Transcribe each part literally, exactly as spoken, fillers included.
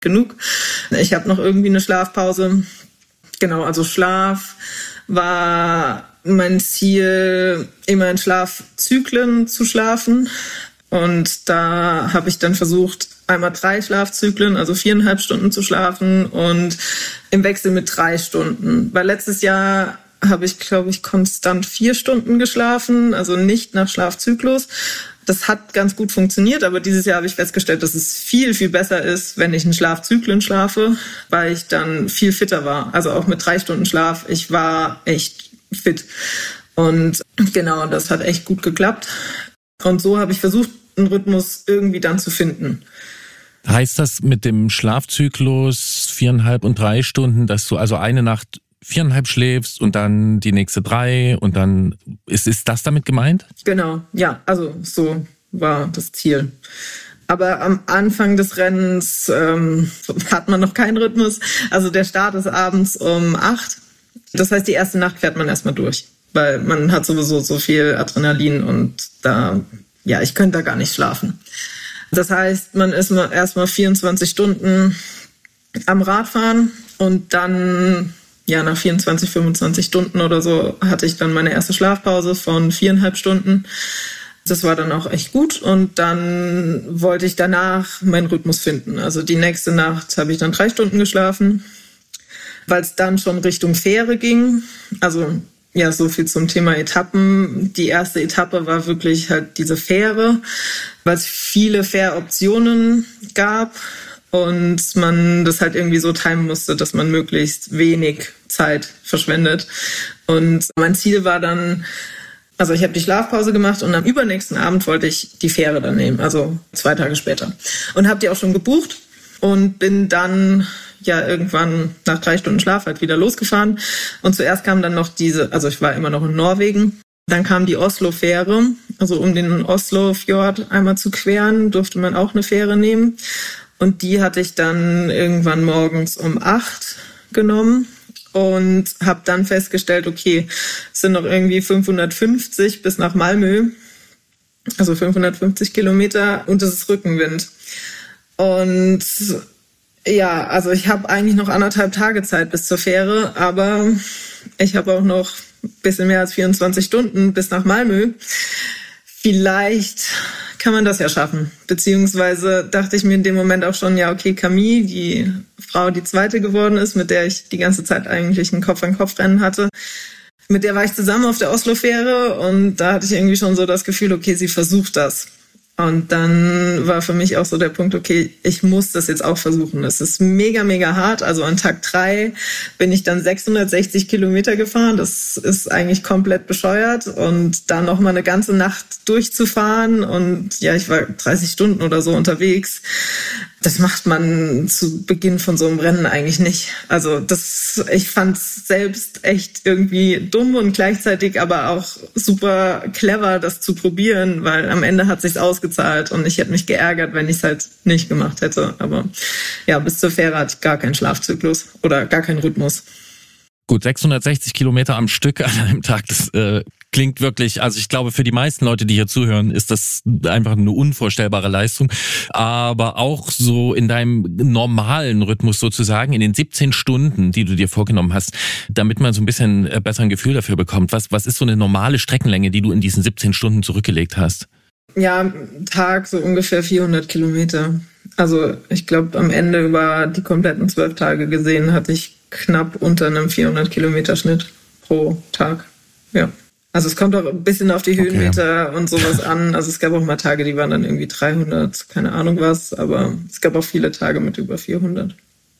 genug. Ich habe noch irgendwie eine Schlafpause. Genau, also Schlaf war mein Ziel, immer in Schlafzyklen zu schlafen. Und da habe ich dann versucht, einmal drei Schlafzyklen, also viereinhalb Stunden zu schlafen und im Wechsel mit drei Stunden. Weil letztes Jahr habe ich, glaube ich, konstant vier Stunden geschlafen, also nicht nach Schlafzyklus. Das hat ganz gut funktioniert, aber dieses Jahr habe ich festgestellt, dass es viel, viel besser ist, wenn ich in Schlafzyklen schlafe, weil ich dann viel fitter war. Also auch mit drei Stunden Schlaf, ich war echt fit. Und genau, das hat echt gut geklappt. Und so habe ich versucht, einen Rhythmus irgendwie dann zu finden. Heißt das mit dem Schlafzyklus viereinhalb und drei Stunden, dass du also eine Nacht viereinhalb schläfst und dann die nächste drei und dann ist, ist das damit gemeint? Genau, ja, also so war das Ziel. Aber am Anfang des Rennens ähm, hat man noch keinen Rhythmus. Also der Start ist abends um acht. Das heißt, die erste Nacht fährt man erstmal durch, weil man hat sowieso so viel Adrenalin und da, ja, ich könnte da gar nicht schlafen. Das heißt, man ist erstmal vierundzwanzig Stunden am Radfahren und dann, ja, nach vierundzwanzig, fünfundzwanzig Stunden oder so hatte ich dann meine erste Schlafpause von viereinhalb Stunden. Das war dann auch echt gut und dann wollte ich danach meinen Rhythmus finden. Also die nächste Nacht habe ich dann drei Stunden geschlafen, weil es dann schon Richtung Fähre ging. Also ja, so viel zum Thema Etappen. Die erste Etappe war wirklich halt diese Fähre, weil es viele Fähroptionen gab und man das halt irgendwie so timen musste, dass man möglichst wenig Zeit verschwendet. Und mein Ziel war dann, also ich habe die Schlafpause gemacht und am übernächsten Abend wollte ich die Fähre dann nehmen, also zwei Tage später. Und habe die auch schon gebucht und bin dann ja irgendwann nach drei Stunden Schlaf halt wieder losgefahren. Und zuerst kam dann noch diese, also ich war immer noch in Norwegen, dann kam die Oslo-Fähre, also um den Oslo-Fjord einmal zu queren, durfte man auch eine Fähre nehmen. Und die hatte ich dann irgendwann morgens um acht genommen und habe dann festgestellt, okay, es sind noch irgendwie fünfhundertfünfzig bis nach Malmö, also fünfhundertfünfzig Kilometer und es ist Rückenwind. Und ja, also ich habe eigentlich noch anderthalb Tage Zeit bis zur Fähre, aber ich habe auch noch ein bisschen mehr als vierundzwanzig Stunden bis nach Malmö. Vielleicht kann man das ja schaffen. Beziehungsweise dachte ich mir in dem Moment auch schon, ja, okay, Camille, die Frau, die zweite geworden ist, mit der ich die ganze Zeit eigentlich ein Kopf-an-Kopf-Rennen hatte, mit der war ich zusammen auf der Oslo-Fähre und da hatte ich irgendwie schon so das Gefühl, okay, sie versucht das. Und dann war für mich auch so der Punkt, okay, ich muss das jetzt auch versuchen. Es ist mega, mega hart. Also an Tag drei bin ich dann sechshundertsechzig Kilometer gefahren. Das ist eigentlich komplett bescheuert. Und dann noch mal eine ganze Nacht durchzufahren. Und ja, ich war dreißig Stunden oder so unterwegs. Das macht man zu Beginn von so einem Rennen eigentlich nicht. Also das, ich fand es selbst echt irgendwie dumm und gleichzeitig aber auch super clever, das zu probieren, weil am Ende hat sich's ausgezahlt und ich hätte mich geärgert, wenn ich es halt nicht gemacht hätte. Aber ja, bis zur Fähre hatte ich gar keinen Schlafzyklus oder gar keinen Rhythmus. Gut, sechshundertsechzig Kilometer am Stück an einem Tag, das äh, klingt wirklich, also ich glaube für die meisten Leute, die hier zuhören, ist das einfach eine unvorstellbare Leistung. Aber auch so in deinem normalen Rhythmus sozusagen, in den siebzehn Stunden, die du dir vorgenommen hast, damit man so ein bisschen besser ein Gefühl dafür bekommt. Was, was ist so eine normale Streckenlänge, die du in diesen siebzehn Stunden zurückgelegt hast? Ja, Tag so ungefähr vierhundert Kilometer. Also ich glaube, am Ende über die kompletten zwölf Tage gesehen hatte ich knapp unter einem vierhundert Kilometer Schnitt pro Tag. Ja. Also es kommt auch ein bisschen auf die Höhenmeter okay. und sowas an. Also es gab auch mal Tage, die waren dann irgendwie dreihundert, keine Ahnung was. Aber es gab auch viele Tage mit über vierhundert.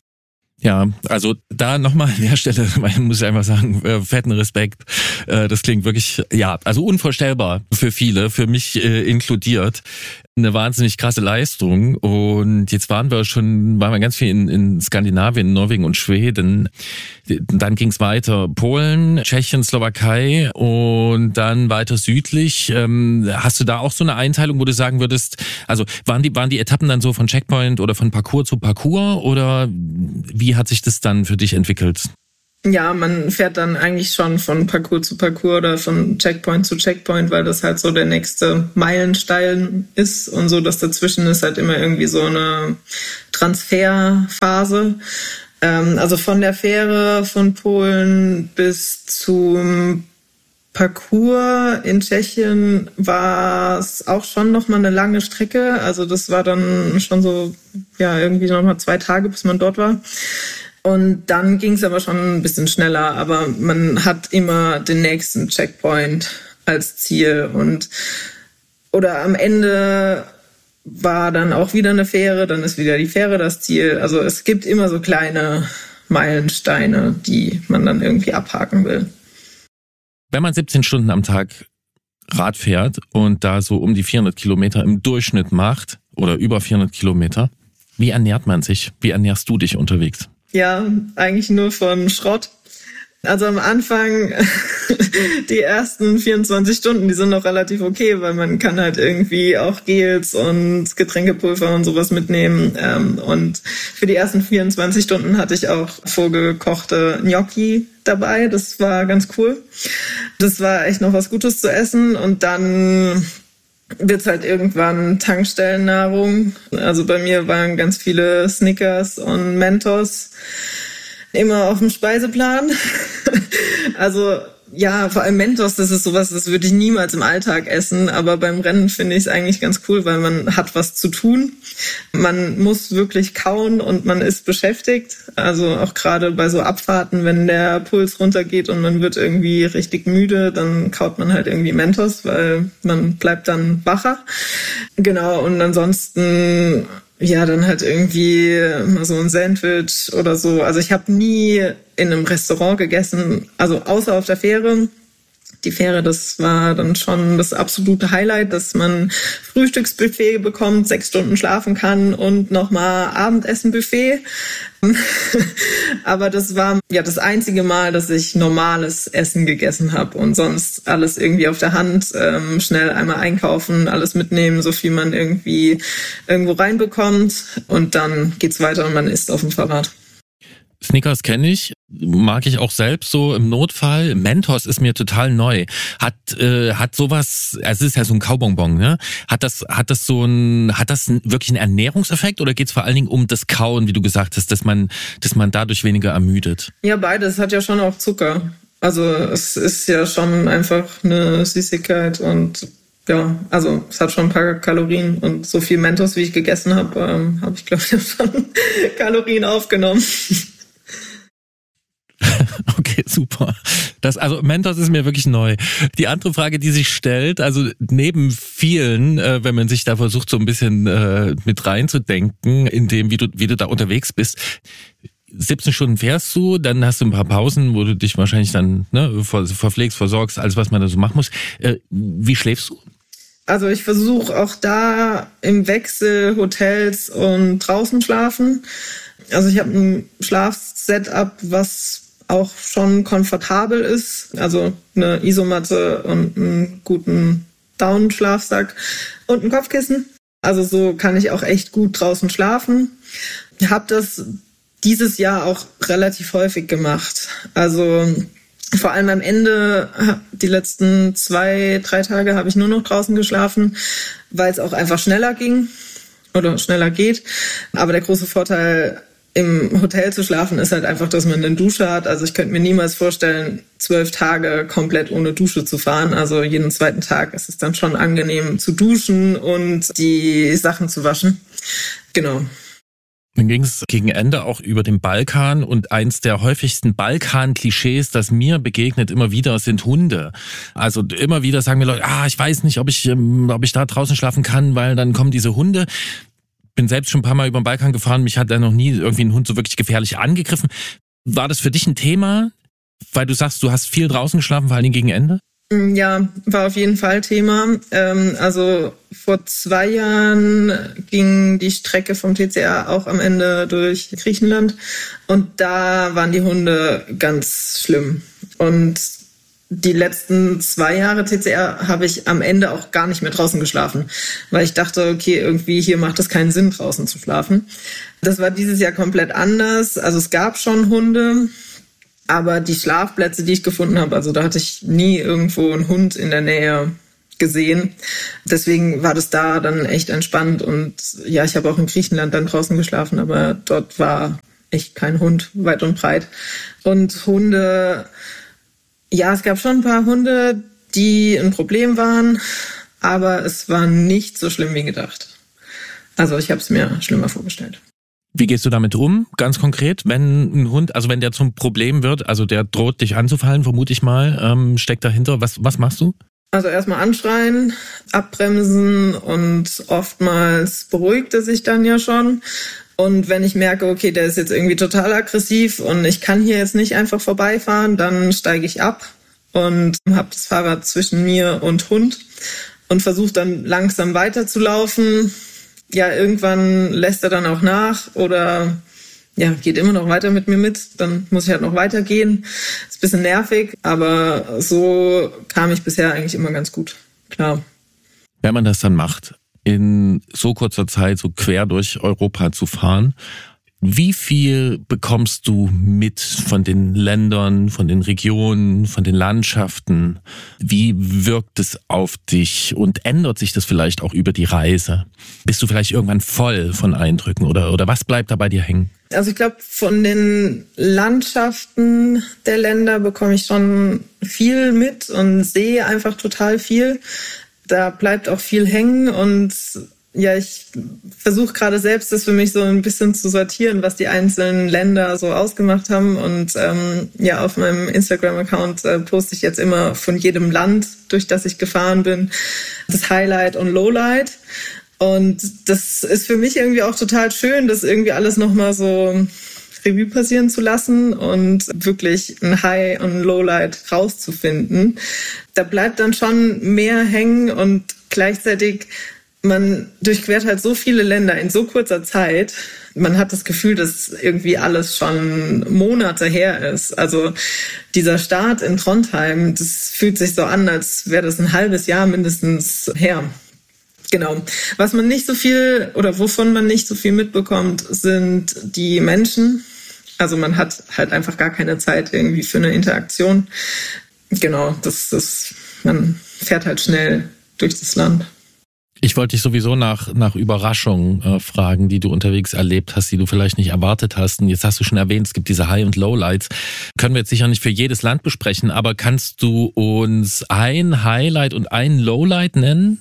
Ja, also da nochmal an der Stelle, muss ich einfach sagen, äh, fetten Respekt. Äh, das klingt wirklich, ja, also unvorstellbar für viele, für mich äh, inkludiert. Eine wahnsinnig krasse Leistung. Und jetzt waren wir schon, waren wir ganz viel in, in Skandinavien, Norwegen und Schweden. Dann ging es weiter Polen, Tschechien, Slowakei und dann weiter südlich. Ähm, hast du da auch so eine Einteilung, wo du sagen würdest, also waren die, waren die Etappen dann so von Checkpoint oder von Parcours zu Parcours oder wie hat sich das dann für dich entwickelt? Ja, man fährt dann eigentlich schon von Parcours zu Parcours oder von Checkpoint zu Checkpoint, weil das halt so der nächste Meilenstein ist und so, das dazwischen ist halt immer irgendwie so eine Transferphase. Ähm, also von der Fähre von Polen bis zum Parcours in Tschechien war es auch schon noch mal eine lange Strecke. Also das war dann schon so, ja, irgendwie noch mal zwei Tage, bis man dort war. Und dann ging es aber schon ein bisschen schneller. Aber man hat immer den nächsten Checkpoint als Ziel. Und oder am Ende war dann auch wieder eine Fähre, dann ist wieder die Fähre das Ziel. Also es gibt immer so kleine Meilensteine, die man dann irgendwie abhaken will. Wenn man siebzehn Stunden am Tag Rad fährt und da so um die vierhundert Kilometer im Durchschnitt macht oder über vierhundert Kilometer, wie ernährt man sich? Wie ernährst du dich unterwegs? Ja, eigentlich nur von Schrott. Also am Anfang, die ersten vierundzwanzig Stunden, die sind noch relativ okay, weil man kann halt irgendwie auch Gels und Getränkepulver und sowas mitnehmen. Und für die ersten vierundzwanzig Stunden hatte ich auch vorgekochte Gnocchi dabei. Das war ganz cool. Das war echt noch was Gutes zu essen. Und dann wird's halt irgendwann Tankstellennahrung. Also bei mir waren ganz viele Snickers und Mentos immer auf dem Speiseplan. Also ja, vor allem Mentos, das ist sowas, das würde ich niemals im Alltag essen, aber beim Rennen finde ich es eigentlich ganz cool, weil man hat was zu tun. Man muss wirklich kauen und man ist beschäftigt. Also auch gerade bei so Abfahrten, wenn der Puls runtergeht und man wird irgendwie richtig müde, dann kaut man halt irgendwie Mentos, weil man bleibt dann wacher. Genau, und ansonsten ja, dann halt irgendwie mal so ein Sandwich oder so. Also ich habe nie in einem Restaurant gegessen, also außer auf der Fähre. Die Fähre, das war dann schon das absolute Highlight, dass man Frühstücksbuffet bekommt, sechs Stunden schlafen kann und nochmal Abendessenbuffet. Aber das war ja das einzige Mal, dass ich normales Essen gegessen habe und sonst alles irgendwie auf der Hand, ähm, schnell einmal einkaufen, alles mitnehmen, so viel man irgendwie irgendwo reinbekommt und dann geht's weiter und man isst auf dem Fahrrad. Snickers kenne ich, mag ich auch selbst so im Notfall. Mentos ist mir total neu. Hat äh, hat sowas, also es ist ja so ein Kaubonbon, ne? Hat das hat das so ein hat das wirklich einen Ernährungseffekt oder geht es vor allen Dingen um das Kauen, wie du gesagt hast, dass man dass man dadurch weniger ermüdet? Ja, beides hat ja schon auch Zucker. Also es ist ja schon einfach eine Süßigkeit und ja, also es hat schon ein paar Kalorien und so viel Mentos, wie ich gegessen habe, ähm, habe ich glaube ich schon Kalorien aufgenommen. Okay, super. Das, also Mentos ist mir wirklich neu. Die andere Frage, die sich stellt, also neben vielen, äh, wenn man sich da versucht, so ein bisschen äh, mit reinzudenken, in dem, wie du, wie du da unterwegs bist, siebzehn Stunden fährst du, dann hast du ein paar Pausen, wo du dich wahrscheinlich dann ne, ver, verpflegst, versorgst, alles, was man da so machen muss. Äh, wie schläfst du? Also ich versuche auch da im Wechsel Hotels und draußen schlafen. Also ich habe ein Schlafsetup, was auch schon komfortabel ist. Also eine Isomatte und einen guten Daunenschlafsack und ein Kopfkissen. Also so kann ich auch echt gut draußen schlafen. Ich habe das dieses Jahr auch relativ häufig gemacht. Also vor allem am Ende, die letzten zwei, drei Tage habe ich nur noch draußen geschlafen, weil es auch einfach schneller ging oder schneller geht. Aber der große Vorteil im Hotel zu schlafen ist halt einfach, dass man eine Dusche hat. Also ich könnte mir niemals vorstellen, zwölf Tage komplett ohne Dusche zu fahren. Also jeden zweiten Tag ist es dann schon angenehm zu duschen und die Sachen zu waschen. Genau. Dann ging es gegen Ende auch über den Balkan und eins der häufigsten Balkan-Klischees, das mir begegnet immer wieder, sind Hunde. Also immer wieder sagen mir Leute, ah, ich weiß nicht, ob ich, ob ich da draußen schlafen kann, weil dann kommen diese Hunde. Bin selbst schon ein paar Mal über den Balkan gefahren, mich hat da noch nie irgendwie ein Hund so wirklich gefährlich angegriffen. War das für dich ein Thema, weil du sagst, du hast viel draußen geschlafen, vor allem gegen Ende? Ja, war auf jeden Fall Thema. Also vor zwei Jahren ging die Strecke vom T C R auch am Ende durch Griechenland und da waren die Hunde ganz schlimm. Und die letzten zwei Jahre T C R habe ich am Ende auch gar nicht mehr draußen geschlafen, weil ich dachte, okay, irgendwie hier macht es keinen Sinn, draußen zu schlafen. Das war dieses Jahr komplett anders. Also es gab schon Hunde, aber die Schlafplätze, die ich gefunden habe, also da hatte ich nie irgendwo einen Hund in der Nähe gesehen. Deswegen war das da dann echt entspannt. Und ja, ich habe auch in Griechenland dann draußen geschlafen, aber dort war echt kein Hund, weit und breit. Und Hunde, ja, es gab schon ein paar Hunde, die ein Problem waren, aber es war nicht so schlimm wie gedacht. Also ich habe es mir schlimmer vorgestellt. Wie gehst du damit um, ganz konkret, wenn ein Hund, also wenn der zum Problem wird, also der droht dich anzufallen, vermute ich mal, ähm, steckt dahinter, was, was machst du? Also erstmal anschreien, abbremsen und oftmals beruhigt er sich dann ja schon. Und wenn ich merke, okay, der ist jetzt irgendwie total aggressiv und ich kann hier jetzt nicht einfach vorbeifahren, dann steige ich ab und habe das Fahrrad zwischen mir und Hund und versuche dann langsam weiterzulaufen. Ja, irgendwann lässt er dann auch nach oder ja, geht immer noch weiter mit mir mit. Dann muss ich halt noch weitergehen. Ist ein bisschen nervig, aber so kam ich bisher eigentlich immer ganz gut klar. Wenn man das dann macht, in so kurzer Zeit so quer durch Europa zu fahren, wie viel bekommst du mit von den Ländern, von den Regionen, von den Landschaften? Wie wirkt es auf dich und ändert sich das vielleicht auch über die Reise? Bist du vielleicht irgendwann voll von Eindrücken oder, oder was bleibt da bei dir hängen? Also ich glaube, von den Landschaften der Länder bekomme ich schon viel mit und sehe einfach total viel. Da bleibt auch viel hängen und ja, ich versuche gerade selbst, das für mich so ein bisschen zu sortieren, was die einzelnen Länder so ausgemacht haben. Und ähm, ja, auf meinem Instagram-Account äh, poste ich jetzt immer von jedem Land, durch das ich gefahren bin, das Highlight und Lowlight. Und das ist für mich irgendwie auch total schön, das irgendwie alles nochmal so Revue passieren zu lassen und wirklich ein High und ein Lowlight rauszufinden. Da bleibt dann schon mehr hängen und gleichzeitig man durchquert halt so viele Länder in so kurzer Zeit. Man hat das Gefühl, dass irgendwie alles schon Monate her ist. Also dieser Start in Trondheim, das fühlt sich so an, als wäre das ein halbes Jahr mindestens her. Genau. Was man nicht so viel oder wovon man nicht so viel mitbekommt, sind die Menschen. Also man hat halt einfach gar keine Zeit irgendwie für eine Interaktion. Genau, das ist, man fährt halt schnell durch das Land. Ich wollte dich sowieso nach, nach Überraschungen äh, fragen, die du unterwegs erlebt hast, die du vielleicht nicht erwartet hast. Und jetzt hast du schon erwähnt, es gibt diese High- und Lowlights. Können wir jetzt sicher nicht für jedes Land besprechen, aber kannst du uns ein Highlight und ein Lowlight nennen?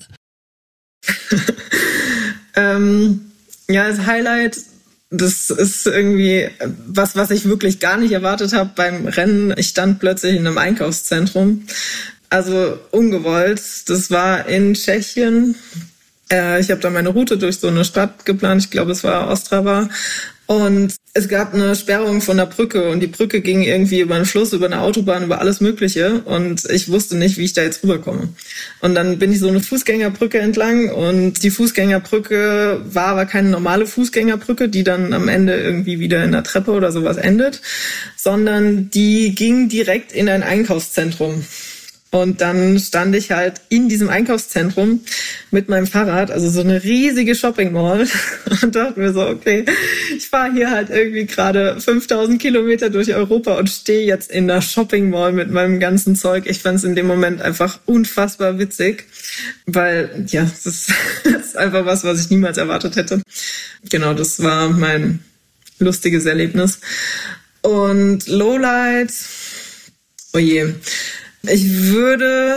ähm, ja, das Highlight, das ist irgendwie was, was ich wirklich gar nicht erwartet habe beim Rennen. Ich stand plötzlich in einem Einkaufszentrum. Also ungewollt. Das war in Tschechien. Äh, ich habe da meine Route durch so eine Stadt geplant. Ich glaube, es war Ostrava. Und es gab eine Sperrung von der Brücke. Und die Brücke ging irgendwie über einen Fluss, über eine Autobahn, über alles Mögliche. Und ich wusste nicht, wie ich da jetzt rüberkomme. Und dann bin ich so eine Fußgängerbrücke entlang. Und die Fußgängerbrücke war aber keine normale Fußgängerbrücke, die dann am Ende irgendwie wieder in einer Treppe oder sowas endet. Sondern die ging direkt in ein Einkaufszentrum. Und dann stand ich halt in diesem Einkaufszentrum mit meinem Fahrrad, also so eine riesige Shopping Mall, und dachte mir so, okay, ich fahre hier halt irgendwie gerade fünftausend Kilometer durch Europa und stehe jetzt in der Shopping Mall mit meinem ganzen Zeug. Ich fand es in dem Moment einfach unfassbar witzig, weil ja, das ist, das ist einfach was, was ich niemals erwartet hätte. Genau, das war mein lustiges Erlebnis. Und Lowlight, oh je. Ich würde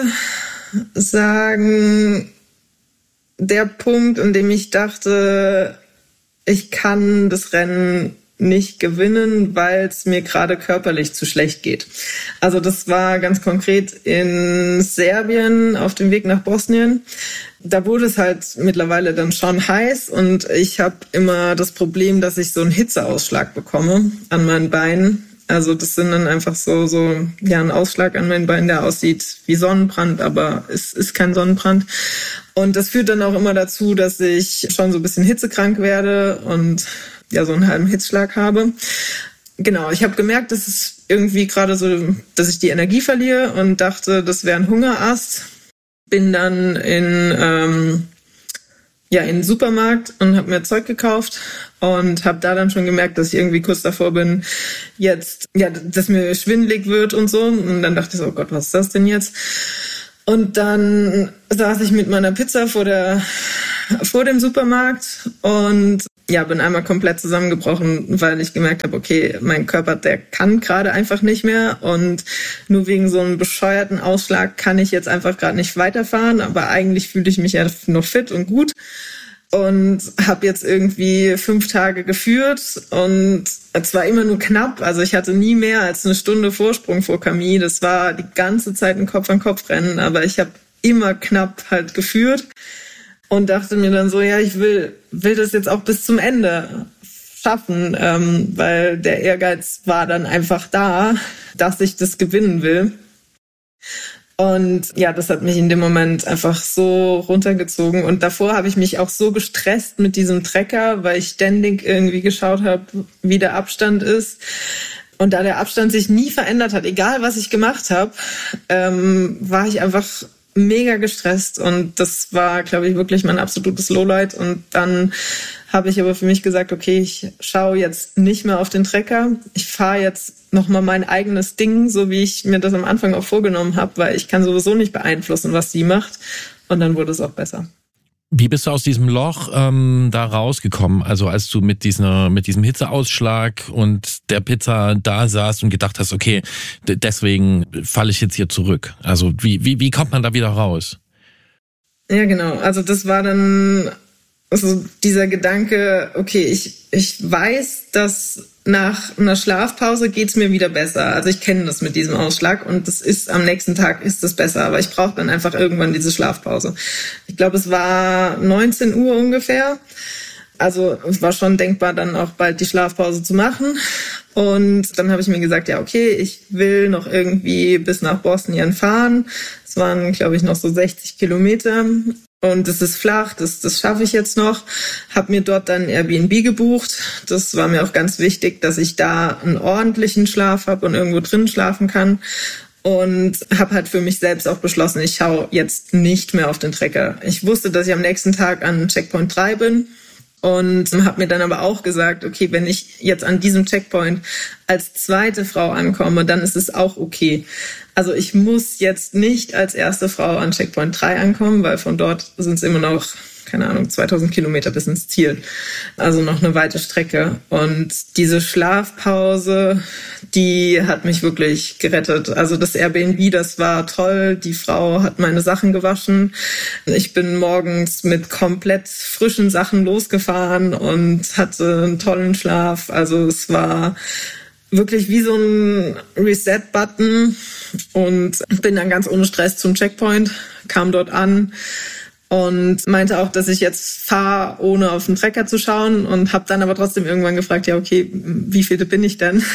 sagen, der Punkt, in dem ich dachte, ich kann das Rennen nicht gewinnen, weil es mir gerade körperlich zu schlecht geht. Also das war ganz konkret in Serbien auf dem Weg nach Bosnien. Da wurde es halt mittlerweile dann schon heiß und ich habe immer das Problem, dass ich so einen Hitzeausschlag bekomme an meinen Beinen. Also das sind dann einfach so, so ja, ein Ausschlag an meinen Beinen, der aussieht wie Sonnenbrand, aber es ist kein Sonnenbrand. Und das führt dann auch immer dazu, dass ich schon so ein bisschen hitzekrank werde und ja, so einen halben Hitzschlag habe. Genau, ich habe gemerkt, dass es irgendwie gerade so, dass ich die Energie verliere und dachte, das wäre ein Hungerast. Bin dann in ähm, ja in den Supermarkt und habe mir Zeug gekauft und habe da dann schon gemerkt, dass ich irgendwie kurz davor bin, jetzt ja, dass mir schwindelig wird und so. Und dann dachte ich so, oh Gott, was ist das denn jetzt? Und dann saß ich mit meiner Pizza vor der, vor dem Supermarkt und ja, bin einmal komplett zusammengebrochen, weil ich gemerkt habe, okay, mein Körper, der kann gerade einfach nicht mehr und nur wegen so einem bescheuerten Ausschlag kann ich jetzt einfach gerade nicht weiterfahren, aber eigentlich fühle ich mich ja noch fit und gut und habe jetzt irgendwie fünf Tage geführt und es war immer nur knapp, also ich hatte nie mehr als eine Stunde Vorsprung vor Camille, das war die ganze Zeit ein Kopf-an-Kopf-Rennen, aber ich habe immer knapp halt geführt. Und dachte mir dann so, ja, ich will, will das jetzt auch bis zum Ende schaffen, ähm, weil der Ehrgeiz war dann einfach da, dass ich das gewinnen will. Und ja, das hat mich in dem Moment einfach so runtergezogen. Und davor habe ich mich auch so gestresst mit diesem Trecker, weil ich ständig irgendwie geschaut habe, wie der Abstand ist. Und da der Abstand sich nie verändert hat, egal was ich gemacht habe, ähm, war ich einfach mega gestresst und das war, glaube ich, wirklich mein absolutes Lowlight. Und dann habe ich aber für mich gesagt, okay, ich schaue jetzt nicht mehr auf den Trecker. Ich fahre jetzt nochmal mein eigenes Ding, so wie ich mir das am Anfang auch vorgenommen habe, weil ich kann sowieso nicht beeinflussen, was sie macht. Und dann wurde es auch besser. Wie bist du aus diesem Loch ähm, da rausgekommen? Also als du mit dieser, mit diesem Hitzeausschlag und der Pizza da saßt und gedacht hast, okay, d- deswegen falle ich jetzt hier zurück. Also wie, wie, wie kommt man da wieder raus? Ja, genau. Also das war dann also dieser Gedanke, okay, ich, ich weiß, dass nach einer Schlafpause geht's mir wieder besser. Also ich kenne das mit diesem Ausschlag und das ist am nächsten Tag ist das besser, aber ich brauche dann einfach irgendwann diese Schlafpause. Ich glaube, es war neunzehn Uhr ungefähr. Also es war schon denkbar, dann auch bald die Schlafpause zu machen. Und dann habe ich mir gesagt, ja, okay, ich will noch irgendwie bis nach Bosnien fahren. Es waren, glaube ich, noch so sechzig Kilometer. Und es ist flach, das, das schaffe ich jetzt noch. Habe mir dort dann Airbnb gebucht. Das war mir auch ganz wichtig, dass ich da einen ordentlichen Schlaf habe und irgendwo drin schlafen kann. Und habe halt für mich selbst auch beschlossen, ich schaue jetzt nicht mehr auf den Trecker. Ich wusste, dass ich am nächsten Tag an Checkpoint drei bin. Und habe mir dann aber auch gesagt, okay, wenn ich jetzt an diesem Checkpoint als zweite Frau ankomme, dann ist es auch okay. Also ich muss jetzt nicht als erste Frau an Checkpoint drei ankommen, weil von dort sind es immer noch, keine Ahnung, zweitausend Kilometer bis ins Ziel. Also noch eine weite Strecke. Und diese Schlafpause, die hat mich wirklich gerettet. Also das Airbnb, das war toll. Die Frau hat meine Sachen gewaschen. Ich bin morgens mit komplett frischen Sachen losgefahren und hatte einen tollen Schlaf. Also es war wirklich wie so ein Reset-Button und bin dann ganz ohne Stress zum Checkpoint, kam dort an und meinte auch, dass ich jetzt fahre, ohne auf den Trecker zu schauen und habe dann aber trotzdem irgendwann gefragt, ja okay, wie viele bin ich denn?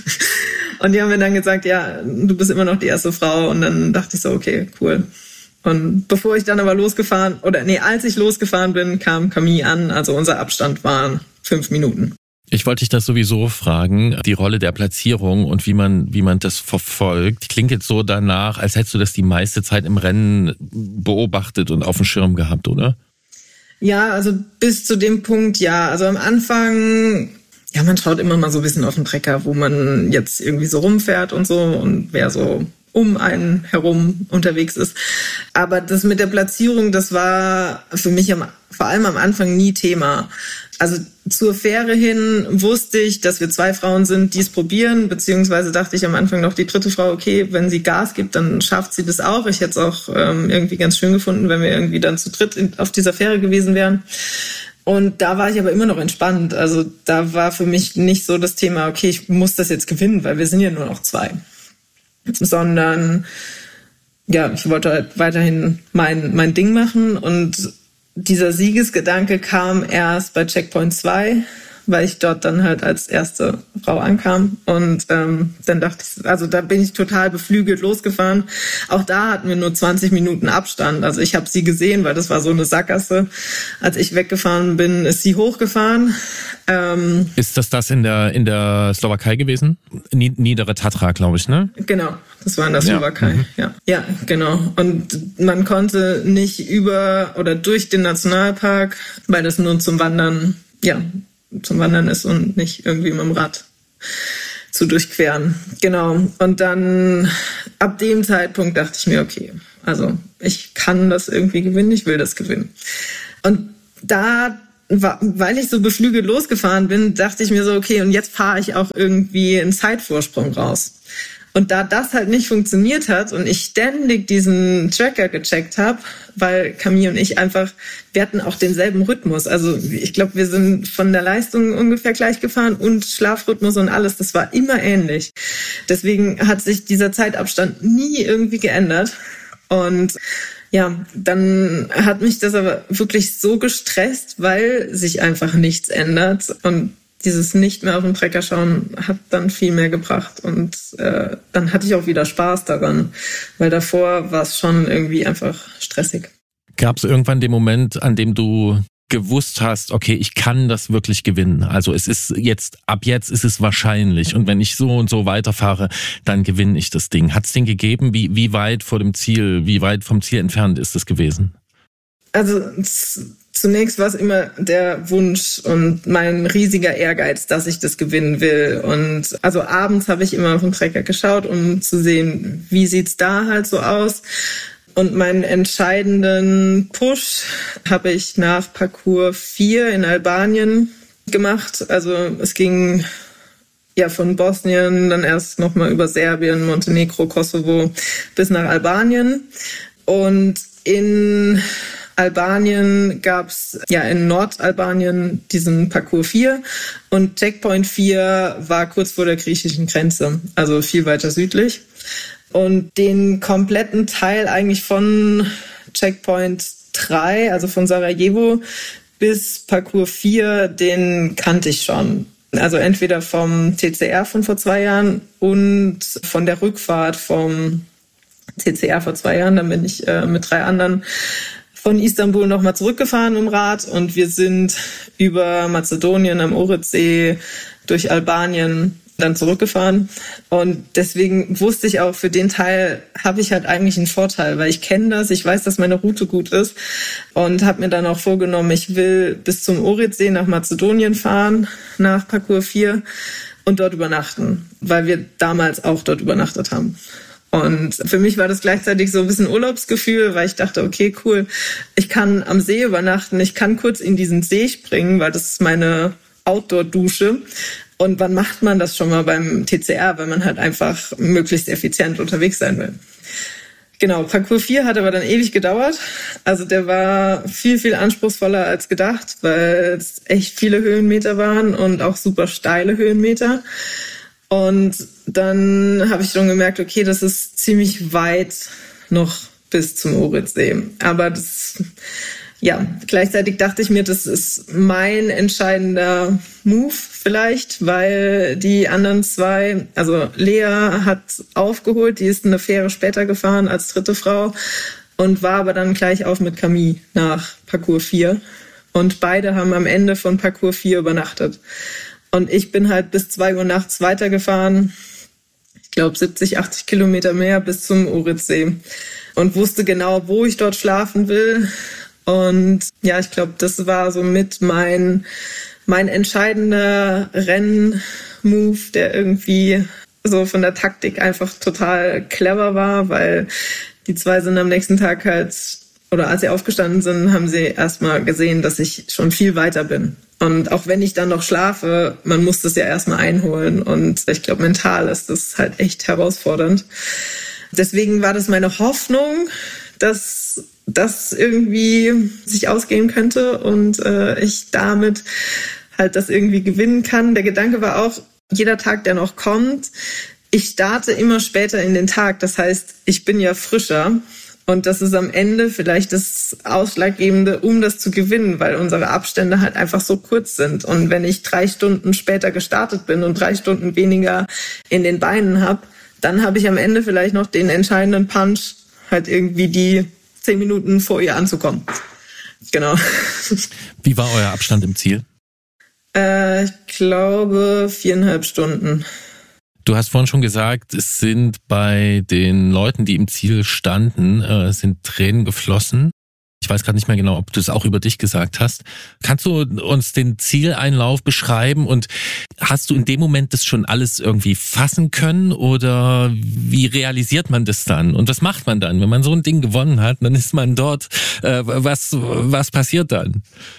Und die haben mir dann gesagt, ja, du bist immer noch die erste Frau und dann dachte ich so, okay, cool. Und bevor ich dann aber losgefahren, oder nee, als ich losgefahren bin, kam Camille an, also unser Abstand waren fünf Minuten. Ich wollte dich das sowieso fragen, die Rolle der Platzierung und wie man wie man das verfolgt. Klingt jetzt so danach, als hättest du das die meiste Zeit im Rennen beobachtet und auf dem Schirm gehabt, oder? Ja, also bis zu dem Punkt, ja. Also am Anfang, ja, man schaut immer mal so ein bisschen auf den Trecker, wo man jetzt irgendwie so rumfährt und so und wer so um einen herum unterwegs ist. Aber das mit der Platzierung, das war für mich am, vor allem am Anfang nie Thema. Also zur Fähre hin wusste ich, dass wir zwei Frauen sind, die es probieren, beziehungsweise dachte ich am Anfang noch die dritte Frau, okay, wenn sie Gas gibt, dann schafft sie das auch. Ich hätte es auch ähm, irgendwie ganz schön gefunden, wenn wir irgendwie dann zu dritt in, auf dieser Fähre gewesen wären. Und da war ich aber immer noch entspannt. Also da war für mich nicht so das Thema, okay, ich muss das jetzt gewinnen, weil wir sind ja nur noch zwei. Sondern ja, ich wollte halt weiterhin mein, mein Ding machen und dieser Siegesgedanke kam erst bei Checkpoint zwei, weil ich dort dann halt als erste Frau ankam. Und ähm, dann dachte ich, also da bin ich total beflügelt losgefahren. Auch da hatten wir nur zwanzig Minuten Abstand. Also ich habe sie gesehen, weil das war so eine Sackgasse. Als ich weggefahren bin, ist sie hochgefahren. Ähm, ist das das in der in der Slowakei gewesen? Niedere Tatra, glaube ich, ne? Genau, das war in der Slowakei, ja. Mhm. ja. Ja, genau. Und man konnte nicht über oder durch den Nationalpark, weil das nur zum Wandern, ja, zum Wandern ist und nicht irgendwie mit dem Rad. zu durchqueren. Genau. Und dann ab dem Zeitpunkt dachte ich mir, okay, also ich kann das irgendwie gewinnen, ich will das gewinnen. Und da, weil ich so beflügelt losgefahren bin, dachte ich mir so, okay, und jetzt fahre ich auch irgendwie einen Zeitvorsprung raus. Und da das halt nicht funktioniert hat und ich ständig diesen Tracker gecheckt habe, weil Camille und ich einfach, wir hatten auch denselben Rhythmus. Also ich glaube, wir sind von der Leistung ungefähr gleich gefahren und Schlafrhythmus und alles, das war immer ähnlich. Deswegen hat sich dieser Zeitabstand nie irgendwie geändert. Und ja, dann hat mich das aber wirklich so gestresst, weil sich einfach nichts ändert. Und dieses nicht mehr auf den Trecker schauen hat dann viel mehr gebracht. Und äh, dann hatte ich auch wieder Spaß daran, weil davor war es schon irgendwie einfach stressig. Gab es irgendwann den Moment, an dem du gewusst hast, okay, ich kann das wirklich gewinnen. Also es ist jetzt, ab jetzt ist es wahrscheinlich. Und wenn ich so und so weiterfahre, dann gewinne ich das Ding. Hat es den gegeben? Wie, wie weit vor dem Ziel, wie weit vom Ziel entfernt ist es gewesen? Also zunächst war es immer der Wunsch und mein riesiger Ehrgeiz, dass ich das gewinnen will. Und also abends habe ich immer auf den Trecker geschaut, um zu sehen, wie sieht's da halt so aus. Und meinen entscheidenden Push habe ich nach Parcours vier in Albanien gemacht. Also es ging ja von Bosnien, dann erst nochmal über Serbien, Montenegro, Kosovo bis nach Albanien. Und in Albanien gab's ja in Nordalbanien diesen Parcours vier und Checkpoint vier war kurz vor der griechischen Grenze, also viel weiter südlich. Und den kompletten Teil eigentlich von Checkpoint drei, also von Sarajevo bis Parcours vier, den kannte ich schon. Also entweder vom T C R von vor zwei Jahren und von der Rückfahrt vom T C R vor zwei Jahren. Dann bin ich äh, mit drei anderen von Istanbul nochmal zurückgefahren im Rad und wir sind über Mazedonien am Ohridsee durch Albanien dann zurückgefahren. Und deswegen wusste ich auch, für den Teil habe ich halt eigentlich einen Vorteil, weil ich kenne das, ich weiß, dass meine Route gut ist und habe mir dann auch vorgenommen, ich will bis zum Ohridsee nach Mazedonien fahren, nach Parcours vier und dort übernachten, weil wir damals auch dort übernachtet haben. Und für mich war das gleichzeitig so ein bisschen Urlaubsgefühl, weil ich dachte, okay, cool, ich kann am See übernachten, ich kann kurz in diesen See springen, weil das ist meine Outdoor-Dusche. Und wann macht man das schon mal beim T C R, wenn man halt einfach möglichst effizient unterwegs sein will? Genau, Parcours vier hat aber dann ewig gedauert. Also der war viel, viel anspruchsvoller als gedacht, weil es echt viele Höhenmeter waren und auch super steile Höhenmeter. Und dann habe ich schon gemerkt, okay, das ist ziemlich weit noch bis zum Ohridsee. Aber das, ja, gleichzeitig dachte ich mir, das ist mein entscheidender Move vielleicht, weil die anderen zwei, also Lea hat aufgeholt, die ist eine Fähre später gefahren als dritte Frau und war aber dann gleich auf mit Camille nach Parcours vier. Und beide haben am Ende von Parcours vier übernachtet. Und ich bin halt bis zwei Uhr nachts weitergefahren, ich glaube siebzig, achtzig Kilometer mehr bis zum Ohridsee und wusste genau, wo ich dort schlafen will. Und ja, ich glaube, das war somit mein, mein entscheidender Rennmove, der irgendwie so von der Taktik einfach total clever war, weil die zwei sind am nächsten Tag halt, oder als sie aufgestanden sind, haben sie erstmal gesehen, dass ich schon viel weiter bin. Und auch wenn ich dann noch schlafe, man muss das ja erstmal einholen. Und ich glaube, mental ist das halt echt herausfordernd. Deswegen war das meine Hoffnung, dass das irgendwie sich ausgehen könnte und äh, ich damit halt das irgendwie gewinnen kann. Der Gedanke war auch, jeder Tag, der noch kommt, ich starte immer später in den Tag. Das heißt, ich bin ja frischer. Und das ist am Ende vielleicht das Ausschlaggebende, um das zu gewinnen, weil unsere Abstände halt einfach so kurz sind. Und wenn ich drei Stunden später gestartet bin und drei Stunden weniger in den Beinen habe, dann habe ich am Ende vielleicht noch den entscheidenden Punch, halt irgendwie die zehn Minuten vor ihr anzukommen. Genau. Wie war euer Abstand im Ziel? Äh, ich glaube viereinhalb Stunden. Du hast vorhin schon gesagt, es sind bei den Leuten, die im Ziel standen, äh, sind Tränen geflossen. Ich weiß gerade nicht mehr genau, ob du es auch über dich gesagt hast. Kannst du uns den Zieleinlauf beschreiben und hast du in dem Moment das schon alles irgendwie fassen können oder wie realisiert man das dann? Und was macht man dann, wenn man so ein Ding gewonnen hat? Dann ist man dort. Äh, was, was passiert dann?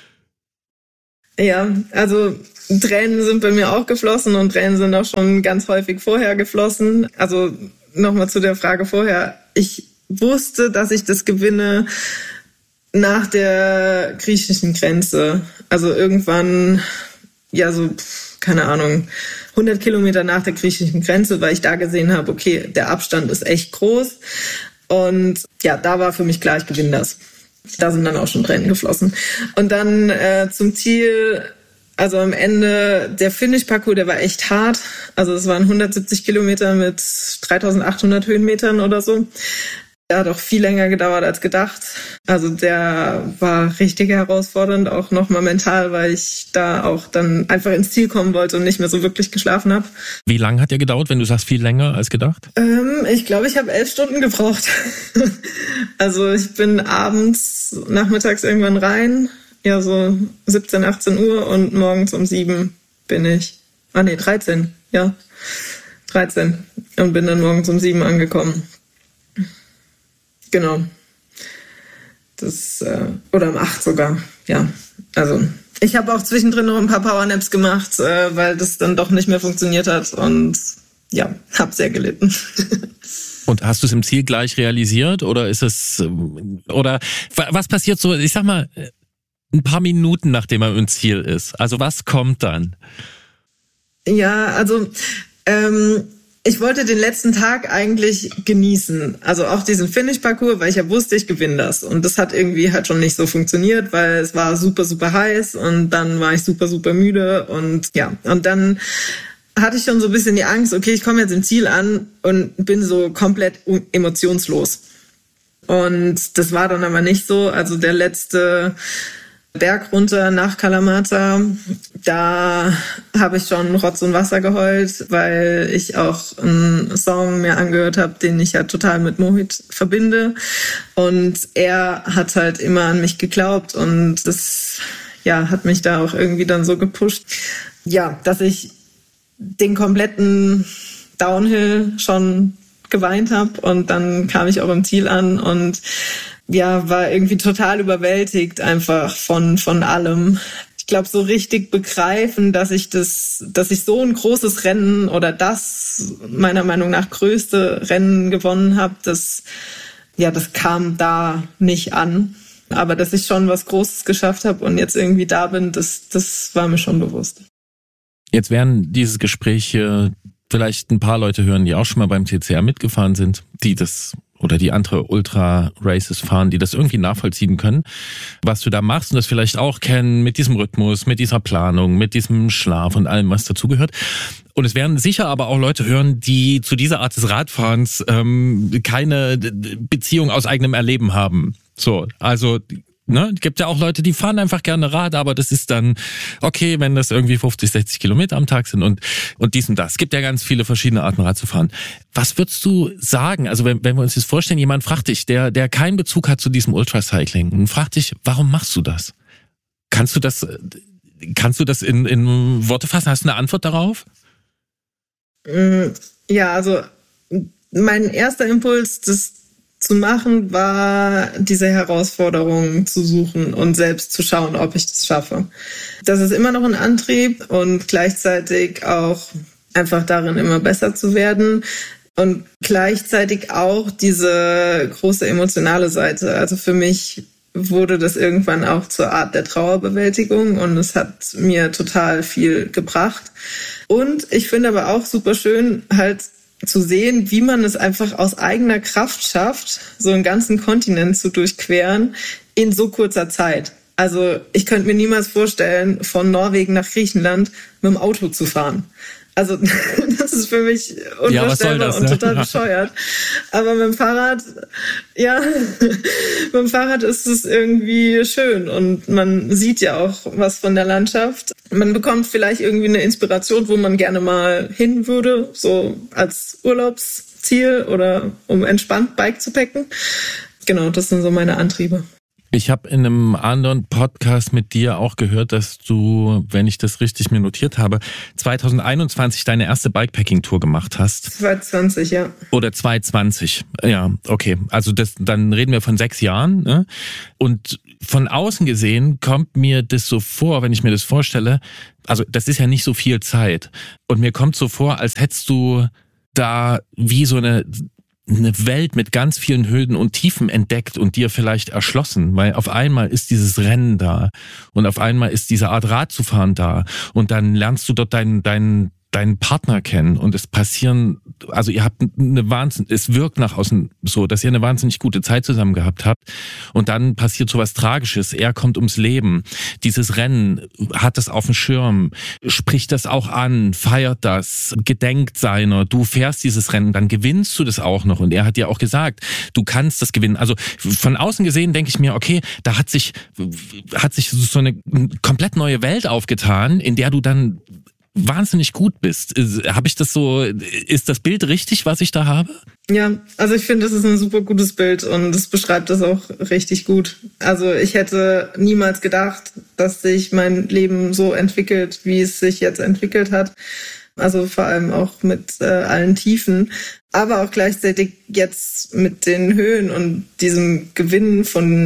Ja, also Tränen sind bei mir auch geflossen und Tränen sind auch schon ganz häufig vorher geflossen. Also nochmal zu der Frage vorher. Ich wusste, dass ich das gewinne nach der griechischen Grenze. Also irgendwann, ja so, keine Ahnung, hundert Kilometer nach der griechischen Grenze, weil ich da gesehen habe, okay, der Abstand ist echt groß. Und ja, da war für mich klar, ich gewinne das. Da sind dann auch schon Tränen geflossen. Und dann äh, zum Ziel, also am Ende, der Finish-Parcours, der war echt hart. Also es waren hundertsiebzig Kilometer mit dreitausendachthundert Höhenmetern oder so. Der hat auch viel länger gedauert als gedacht. Also der war richtig herausfordernd, auch nochmal mental, weil ich da auch dann einfach ins Ziel kommen wollte und nicht mehr so wirklich geschlafen habe. Wie lange hat der gedauert, wenn du sagst viel länger als gedacht? Ähm, ich glaube, ich habe elf Stunden gebraucht. Also ich bin abends, nachmittags irgendwann rein, ja so siebzehn, achtzehn Uhr und morgens um sieben bin ich, ah nee, dreizehn, ja, dreizehn und bin dann morgens um sieben angekommen. Genau. Das, äh, oder um acht sogar, ja. Also ich habe auch zwischendrin noch ein paar Powernaps gemacht, äh, weil das dann doch nicht mehr funktioniert hat und ja, habe sehr gelitten. Und hast du es im Ziel gleich realisiert oder ist es, oder was passiert so, ich sag mal, ein paar Minuten nachdem man im Ziel ist? Also was kommt dann? Ja, also ähm, ich wollte den letzten Tag eigentlich genießen, also auch diesen Finish-Parcours, weil ich ja wusste, ich gewinne das. Und das hat irgendwie halt schon nicht so funktioniert, weil es war super, super heiß und dann war ich super, super müde und ja, und dann hatte ich schon so ein bisschen die Angst, okay, ich komme jetzt im Ziel an und bin so komplett emotionslos. Und das war dann aber nicht so. Also der letzte Berg runter nach Kalamata, da habe ich schon Rotz und Wasser geheult, weil ich auch einen Song mir angehört habe, den ich ja total mit Mohit verbinde. Und er hat halt immer an mich geglaubt und das ja, hat mich da auch irgendwie dann so gepusht. Ja, dass ich den kompletten Downhill schon geweint habe und dann kam ich auch im Ziel an und ja, war irgendwie total überwältigt einfach von von allem. Ich glaube, so richtig begreifen, dass ich das, dass ich so ein großes Rennen oder das meiner Meinung nach größte Rennen gewonnen habe, das ja, das kam da nicht an. Aber dass ich schon was Großes geschafft habe und jetzt irgendwie da bin, das das war mir schon bewusst. Jetzt werden dieses Gespräch äh, vielleicht ein paar Leute hören, die auch schon mal beim T C R mitgefahren sind, die das oder die andere Ultra-Races fahren, die das irgendwie nachvollziehen können, was du da machst und das vielleicht auch kennen mit diesem Rhythmus, mit dieser Planung, mit diesem Schlaf und allem, was dazugehört. Und es werden sicher aber auch Leute hören, die zu dieser Art des Radfahrens ähm, keine Beziehung aus eigenem Erleben haben. So, also ne, gibt ja auch Leute, die fahren einfach gerne Rad, aber das ist dann okay, wenn das irgendwie fünfzig, sechzig Kilometer am Tag sind und und dies und das. Es gibt ja ganz viele verschiedene Arten, Rad zu fahren. Was würdest du sagen? Also wenn, wenn wir uns jetzt vorstellen, jemand fragt dich, der der keinen Bezug hat zu diesem Ultracycling und fragt dich, warum machst du das? Kannst du das kannst du das in in Worte fassen? Hast du eine Antwort darauf? Ja, also mein erster Impuls, das zu machen, war diese Herausforderung zu suchen und selbst zu schauen, ob ich das schaffe. Das ist immer noch ein Antrieb und gleichzeitig auch einfach darin, immer besser zu werden und gleichzeitig auch diese große emotionale Seite. Also für mich wurde das irgendwann auch zur Art der Trauerbewältigung und es hat mir total viel gebracht. Und ich finde aber auch super schön, halt zu sehen, wie man es einfach aus eigener Kraft schafft, so einen ganzen Kontinent zu durchqueren in so kurzer Zeit. Also ich könnte mir niemals vorstellen, von Norwegen nach Griechenland mit dem Auto zu fahren. Also das ist für mich unvorstellbar ja, das, ne? Und total bescheuert. Aber mit dem Fahrrad, ja, mit dem Fahrrad ist es irgendwie schön und man sieht ja auch was von der Landschaft. Man bekommt vielleicht irgendwie eine Inspiration, wo man gerne mal hin würde, so als Urlaubsziel oder um entspannt Bike zu packen. Genau, das sind so meine Antriebe. Ich habe in einem anderen Podcast mit dir auch gehört, dass du, wenn ich das richtig mir notiert habe, zwanzig einundzwanzig deine erste Bikepacking-Tour gemacht hast. zwanzig zwanzig, ja. Oder zwanzig zwanzig, ja, okay. Also das, dann reden wir von sechs Jahren. Ne? Und von außen gesehen kommt mir das so vor, wenn ich mir das vorstelle, also das ist ja nicht so viel Zeit. Und mir kommt so vor, als hättest du da wie so eine... eine Welt mit ganz vielen Höhen und Tiefen entdeckt und dir vielleicht erschlossen, weil auf einmal ist dieses Rennen da und auf einmal ist diese Art Rad zu fahren da und dann lernst du dort deinen deinen deinen Partner kennen und es passieren, also ihr habt eine Wahnsinn, es wirkt nach außen so, dass ihr eine wahnsinnig gute Zeit zusammen gehabt habt und dann passiert sowas Tragisches, er kommt ums Leben, dieses Rennen, hat das auf dem Schirm, spricht das auch an, feiert das, gedenkt seiner, du fährst dieses Rennen, dann gewinnst du das auch noch und er hat dir auch gesagt, du kannst das gewinnen, also von außen gesehen denke ich mir, okay, da hat sich, hat sich so eine komplett neue Welt aufgetan, in der du dann wahnsinnig gut bist. Habe ich das so, ist das Bild richtig, was ich da habe? Ja, also ich finde, das ist ein super gutes Bild und es beschreibt das auch richtig gut. Also ich hätte niemals gedacht, dass sich mein Leben so entwickelt, wie es sich jetzt entwickelt hat. Also vor allem auch mit äh, allen Tiefen, aber auch gleichzeitig jetzt mit den Höhen und diesem Gewinn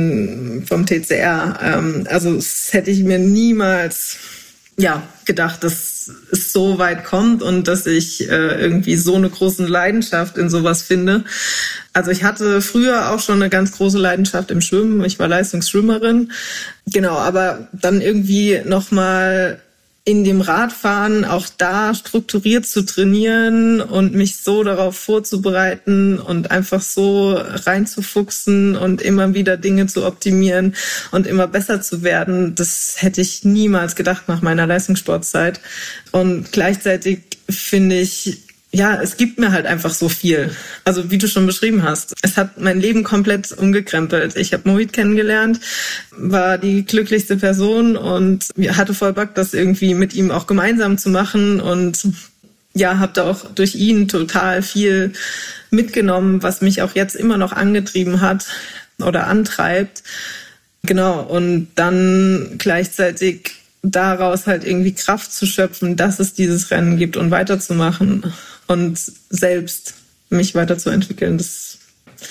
von vom T C R. Ähm, also das hätte ich mir niemals ja gedacht, dass es so weit kommt und dass ich äh, irgendwie so eine große Leidenschaft in sowas finde. Also ich hatte früher auch schon eine ganz große Leidenschaft im Schwimmen. Ich war Leistungsschwimmerin. Genau, aber dann irgendwie nochmal in dem Radfahren auch da strukturiert zu trainieren und mich so darauf vorzubereiten und einfach so reinzufuchsen und immer wieder Dinge zu optimieren und immer besser zu werden, das hätte ich niemals gedacht nach meiner Leistungssportzeit. Und gleichzeitig finde ich, ja, es gibt mir halt einfach so viel. Also wie du schon beschrieben hast, es hat mein Leben komplett umgekrempelt. Ich habe Mohit kennengelernt, war die glücklichste Person und hatte voll Bock, das irgendwie mit ihm auch gemeinsam zu machen und ja, habe da auch durch ihn total viel mitgenommen, was mich auch jetzt immer noch angetrieben hat oder antreibt. Genau, und dann gleichzeitig daraus halt irgendwie Kraft zu schöpfen, dass es dieses Rennen gibt und weiterzumachen und selbst mich weiterzuentwickeln. Das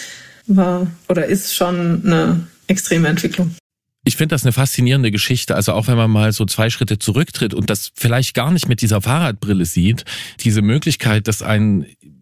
war oder ist schon eine extreme Entwicklung. Ich finde das eine faszinierende Geschichte, also auch wenn man mal so zwei Schritte zurücktritt und das vielleicht gar nicht mit dieser Fahrradbrille sieht, diese Möglichkeit, dass ein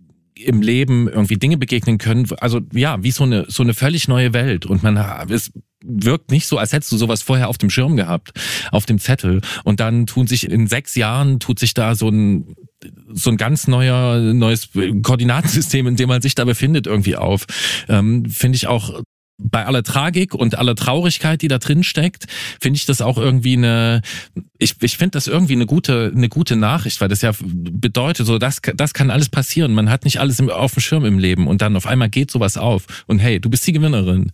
im Leben irgendwie Dinge begegnen können, also ja, wie so eine so eine völlig neue Welt und man es wirkt nicht so, als hättest du sowas vorher auf dem Schirm gehabt, auf dem Zettel und dann tun sich in sechs Jahren tut sich da so ein so ein ganz neuer neues Koordinatensystem, in dem man sich da befindet, irgendwie auf. Ähm, finde ich auch bei aller Tragik und aller Traurigkeit, die da drin steckt, finde ich das auch irgendwie eine, ich, ich finde das irgendwie eine gute, eine gute Nachricht, weil das ja bedeutet, so, das, das kann alles passieren. Man hat nicht alles im, auf dem Schirm im Leben und dann auf einmal geht sowas auf. Und hey, du bist die Gewinnerin.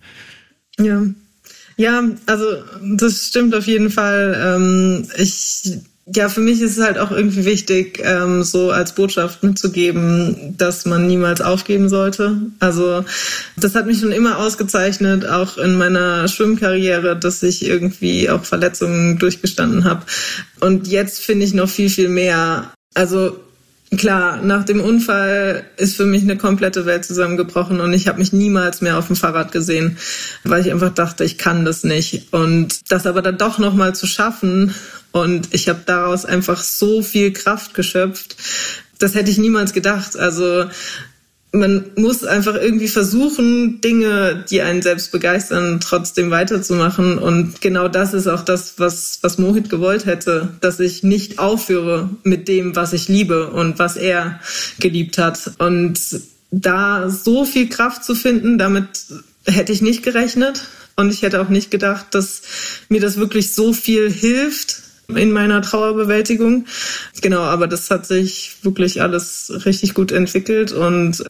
Ja. Ja, also, das stimmt auf jeden Fall. Ähm, ich, Ja, für mich ist es halt auch irgendwie wichtig, ähm, so als Botschaft mitzugeben, dass man niemals aufgeben sollte. Also das hat mich schon immer ausgezeichnet, auch in meiner Schwimmkarriere, dass ich irgendwie auch Verletzungen durchgestanden habe. Und jetzt finde ich noch viel, viel mehr. Also klar, nach dem Unfall ist für mich eine komplette Welt zusammengebrochen und ich habe mich niemals mehr auf dem Fahrrad gesehen, weil ich einfach dachte, ich kann das nicht. Und das aber dann doch nochmal zu schaffen und ich habe daraus einfach so viel Kraft geschöpft, das hätte ich niemals gedacht. Also man muss einfach irgendwie versuchen, Dinge, die einen selbst begeistern, trotzdem weiterzumachen. Und genau das ist auch das, was, was Mohit gewollt hätte, dass ich nicht aufhöre mit dem, was ich liebe und was er geliebt hat. Und da so viel Kraft zu finden, damit hätte ich nicht gerechnet. Und ich hätte auch nicht gedacht, dass mir das wirklich so viel hilft in meiner Trauerbewältigung. Genau, aber das hat sich wirklich alles richtig gut entwickelt und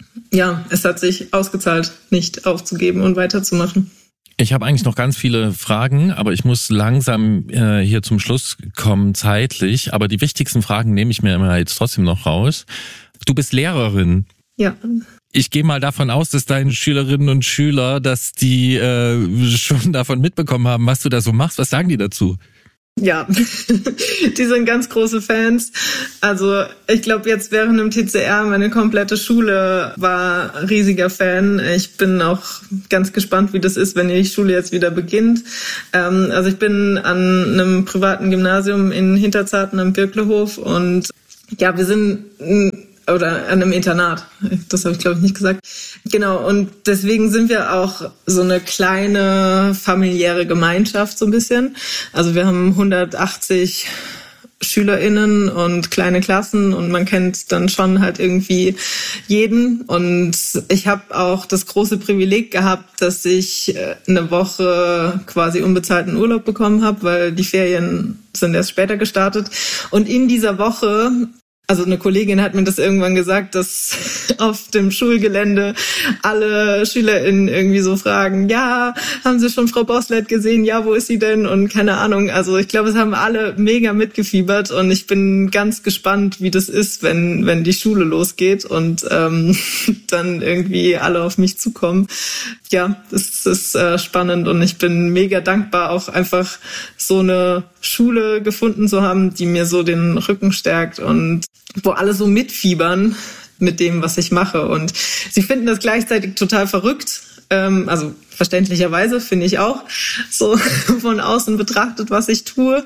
ja, es hat sich ausgezahlt, nicht aufzugeben und weiterzumachen. Ich habe eigentlich noch ganz viele Fragen, aber ich muss langsam äh, hier zum Schluss kommen zeitlich. Aber die wichtigsten Fragen nehme ich mir immer jetzt trotzdem noch raus. Du bist Lehrerin. Ja. Ich gehe mal davon aus, dass deine Schülerinnen und Schüler, dass die äh, schon davon mitbekommen haben, was du da so machst. Was sagen die dazu? Ja, die sind ganz große Fans. Also ich glaube, jetzt während dem T C R, meine komplette Schule war riesiger Fan. Ich bin auch ganz gespannt, wie das ist, wenn die Schule jetzt wieder beginnt. Ähm, also ich bin an einem privaten Gymnasium in Hinterzarten am Birklehof und ja, wir sind... oder an einem Internat. Das habe ich, glaube ich, nicht gesagt. Genau, und deswegen sind wir auch so eine kleine familiäre Gemeinschaft so ein bisschen. Also wir haben hundertachtzig SchülerInnen und kleine Klassen und man kennt dann schon halt irgendwie jeden. Und ich habe auch das große Privileg gehabt, dass ich eine Woche quasi unbezahlten Urlaub bekommen habe, weil die Ferien sind erst später gestartet. Und in dieser Woche... Also eine Kollegin hat mir das irgendwann gesagt, dass auf dem Schulgelände alle SchülerInnen irgendwie so fragen, ja, haben Sie schon Frau Boslett gesehen? Ja, wo ist sie denn? Und keine Ahnung. Also ich glaube, es haben alle mega mitgefiebert und ich bin ganz gespannt, wie das ist, wenn wenn die Schule losgeht und ähm, dann irgendwie alle auf mich zukommen. Ja, das ist äh, spannend und ich bin mega dankbar, auch einfach so eine Schule gefunden zu haben, die mir so den Rücken stärkt und wo alle so mitfiebern mit dem, was ich mache. Und sie finden das gleichzeitig total verrückt. Ähm, also verständlicherweise finde ich auch, so von außen betrachtet, was ich tue.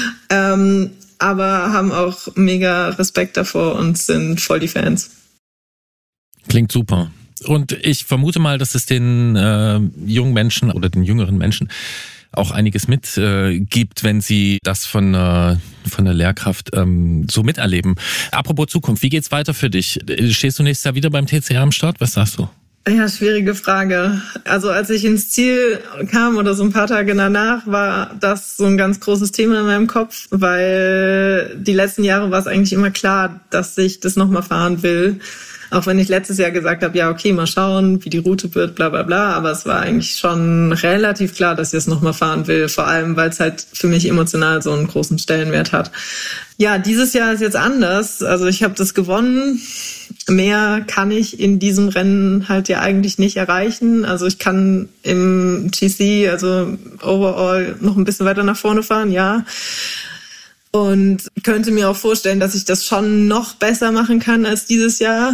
Ähm, aber haben auch mega Respekt davor und sind voll die Fans. Klingt super. Und ich vermute mal, dass es den äh, jungen Menschen oder den jüngeren Menschen auch einiges mit äh, gibt, wenn sie das von äh, von der Lehrkraft ähm, so miterleben. Apropos Zukunft, wie geht's weiter für dich? Stehst du nächstes Jahr wieder beim T C R am Start? Was sagst du? Ja, schwierige Frage. Also als ich ins Ziel kam oder so ein paar Tage danach, war das so ein ganz großes Thema in meinem Kopf, weil die letzten Jahre war es eigentlich immer klar, dass ich das nochmal fahren will. Auch wenn ich letztes Jahr gesagt habe, ja, okay, mal schauen, wie die Route wird, bla bla bla. Aber es war eigentlich schon relativ klar, dass ich es nochmal fahren will. Vor allem, weil es halt für mich emotional so einen großen Stellenwert hat. Ja, dieses Jahr ist jetzt anders. Also ich habe das gewonnen. Mehr kann ich in diesem Rennen halt ja eigentlich nicht erreichen. Also ich kann im G C, also overall, noch ein bisschen weiter nach vorne fahren, ja. Und könnte mir auch vorstellen, dass ich das schon noch besser machen kann als dieses Jahr.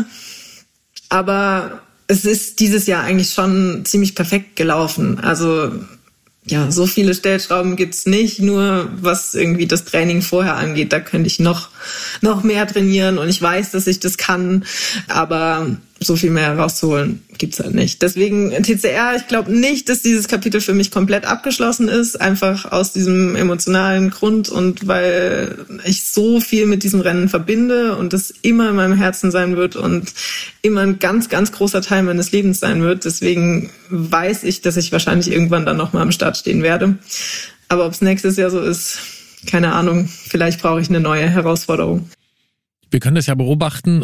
Aber es ist dieses Jahr eigentlich schon ziemlich perfekt gelaufen. Also ja, so viele Stellschrauben gibt's nicht, nur was irgendwie das Training vorher angeht. Da könnte ich noch noch mehr trainieren und ich weiß, dass ich das kann, aber so viel mehr rauszuholen gibt's halt nicht. Deswegen T C R, ich glaube nicht, dass dieses Kapitel für mich komplett abgeschlossen ist, einfach aus diesem emotionalen Grund und weil ich so viel mit diesem Rennen verbinde und das immer in meinem Herzen sein wird und immer ein ganz, ganz großer Teil meines Lebens sein wird. Deswegen weiß ich, dass ich wahrscheinlich irgendwann dann nochmal am Start stehen werde. Aber ob es nächstes Jahr so ist, keine Ahnung. Vielleicht brauche ich eine neue Herausforderung. Wir können das ja beobachten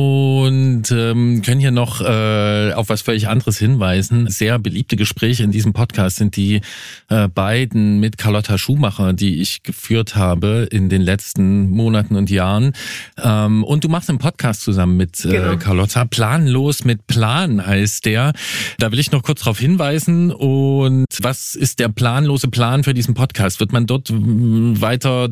und ähm, können hier noch äh, auf was völlig anderes hinweisen. Sehr beliebte Gespräche in diesem Podcast sind die äh, beiden mit Carlotta Schumacher, die ich geführt habe in den letzten Monaten und Jahren. Ähm, und du machst einen Podcast zusammen mit äh, genau. Carlotta. Planlos mit Plan heißt der. Da will ich noch kurz darauf hinweisen. Und was ist der planlose Plan für diesen Podcast? Wird man dort weiter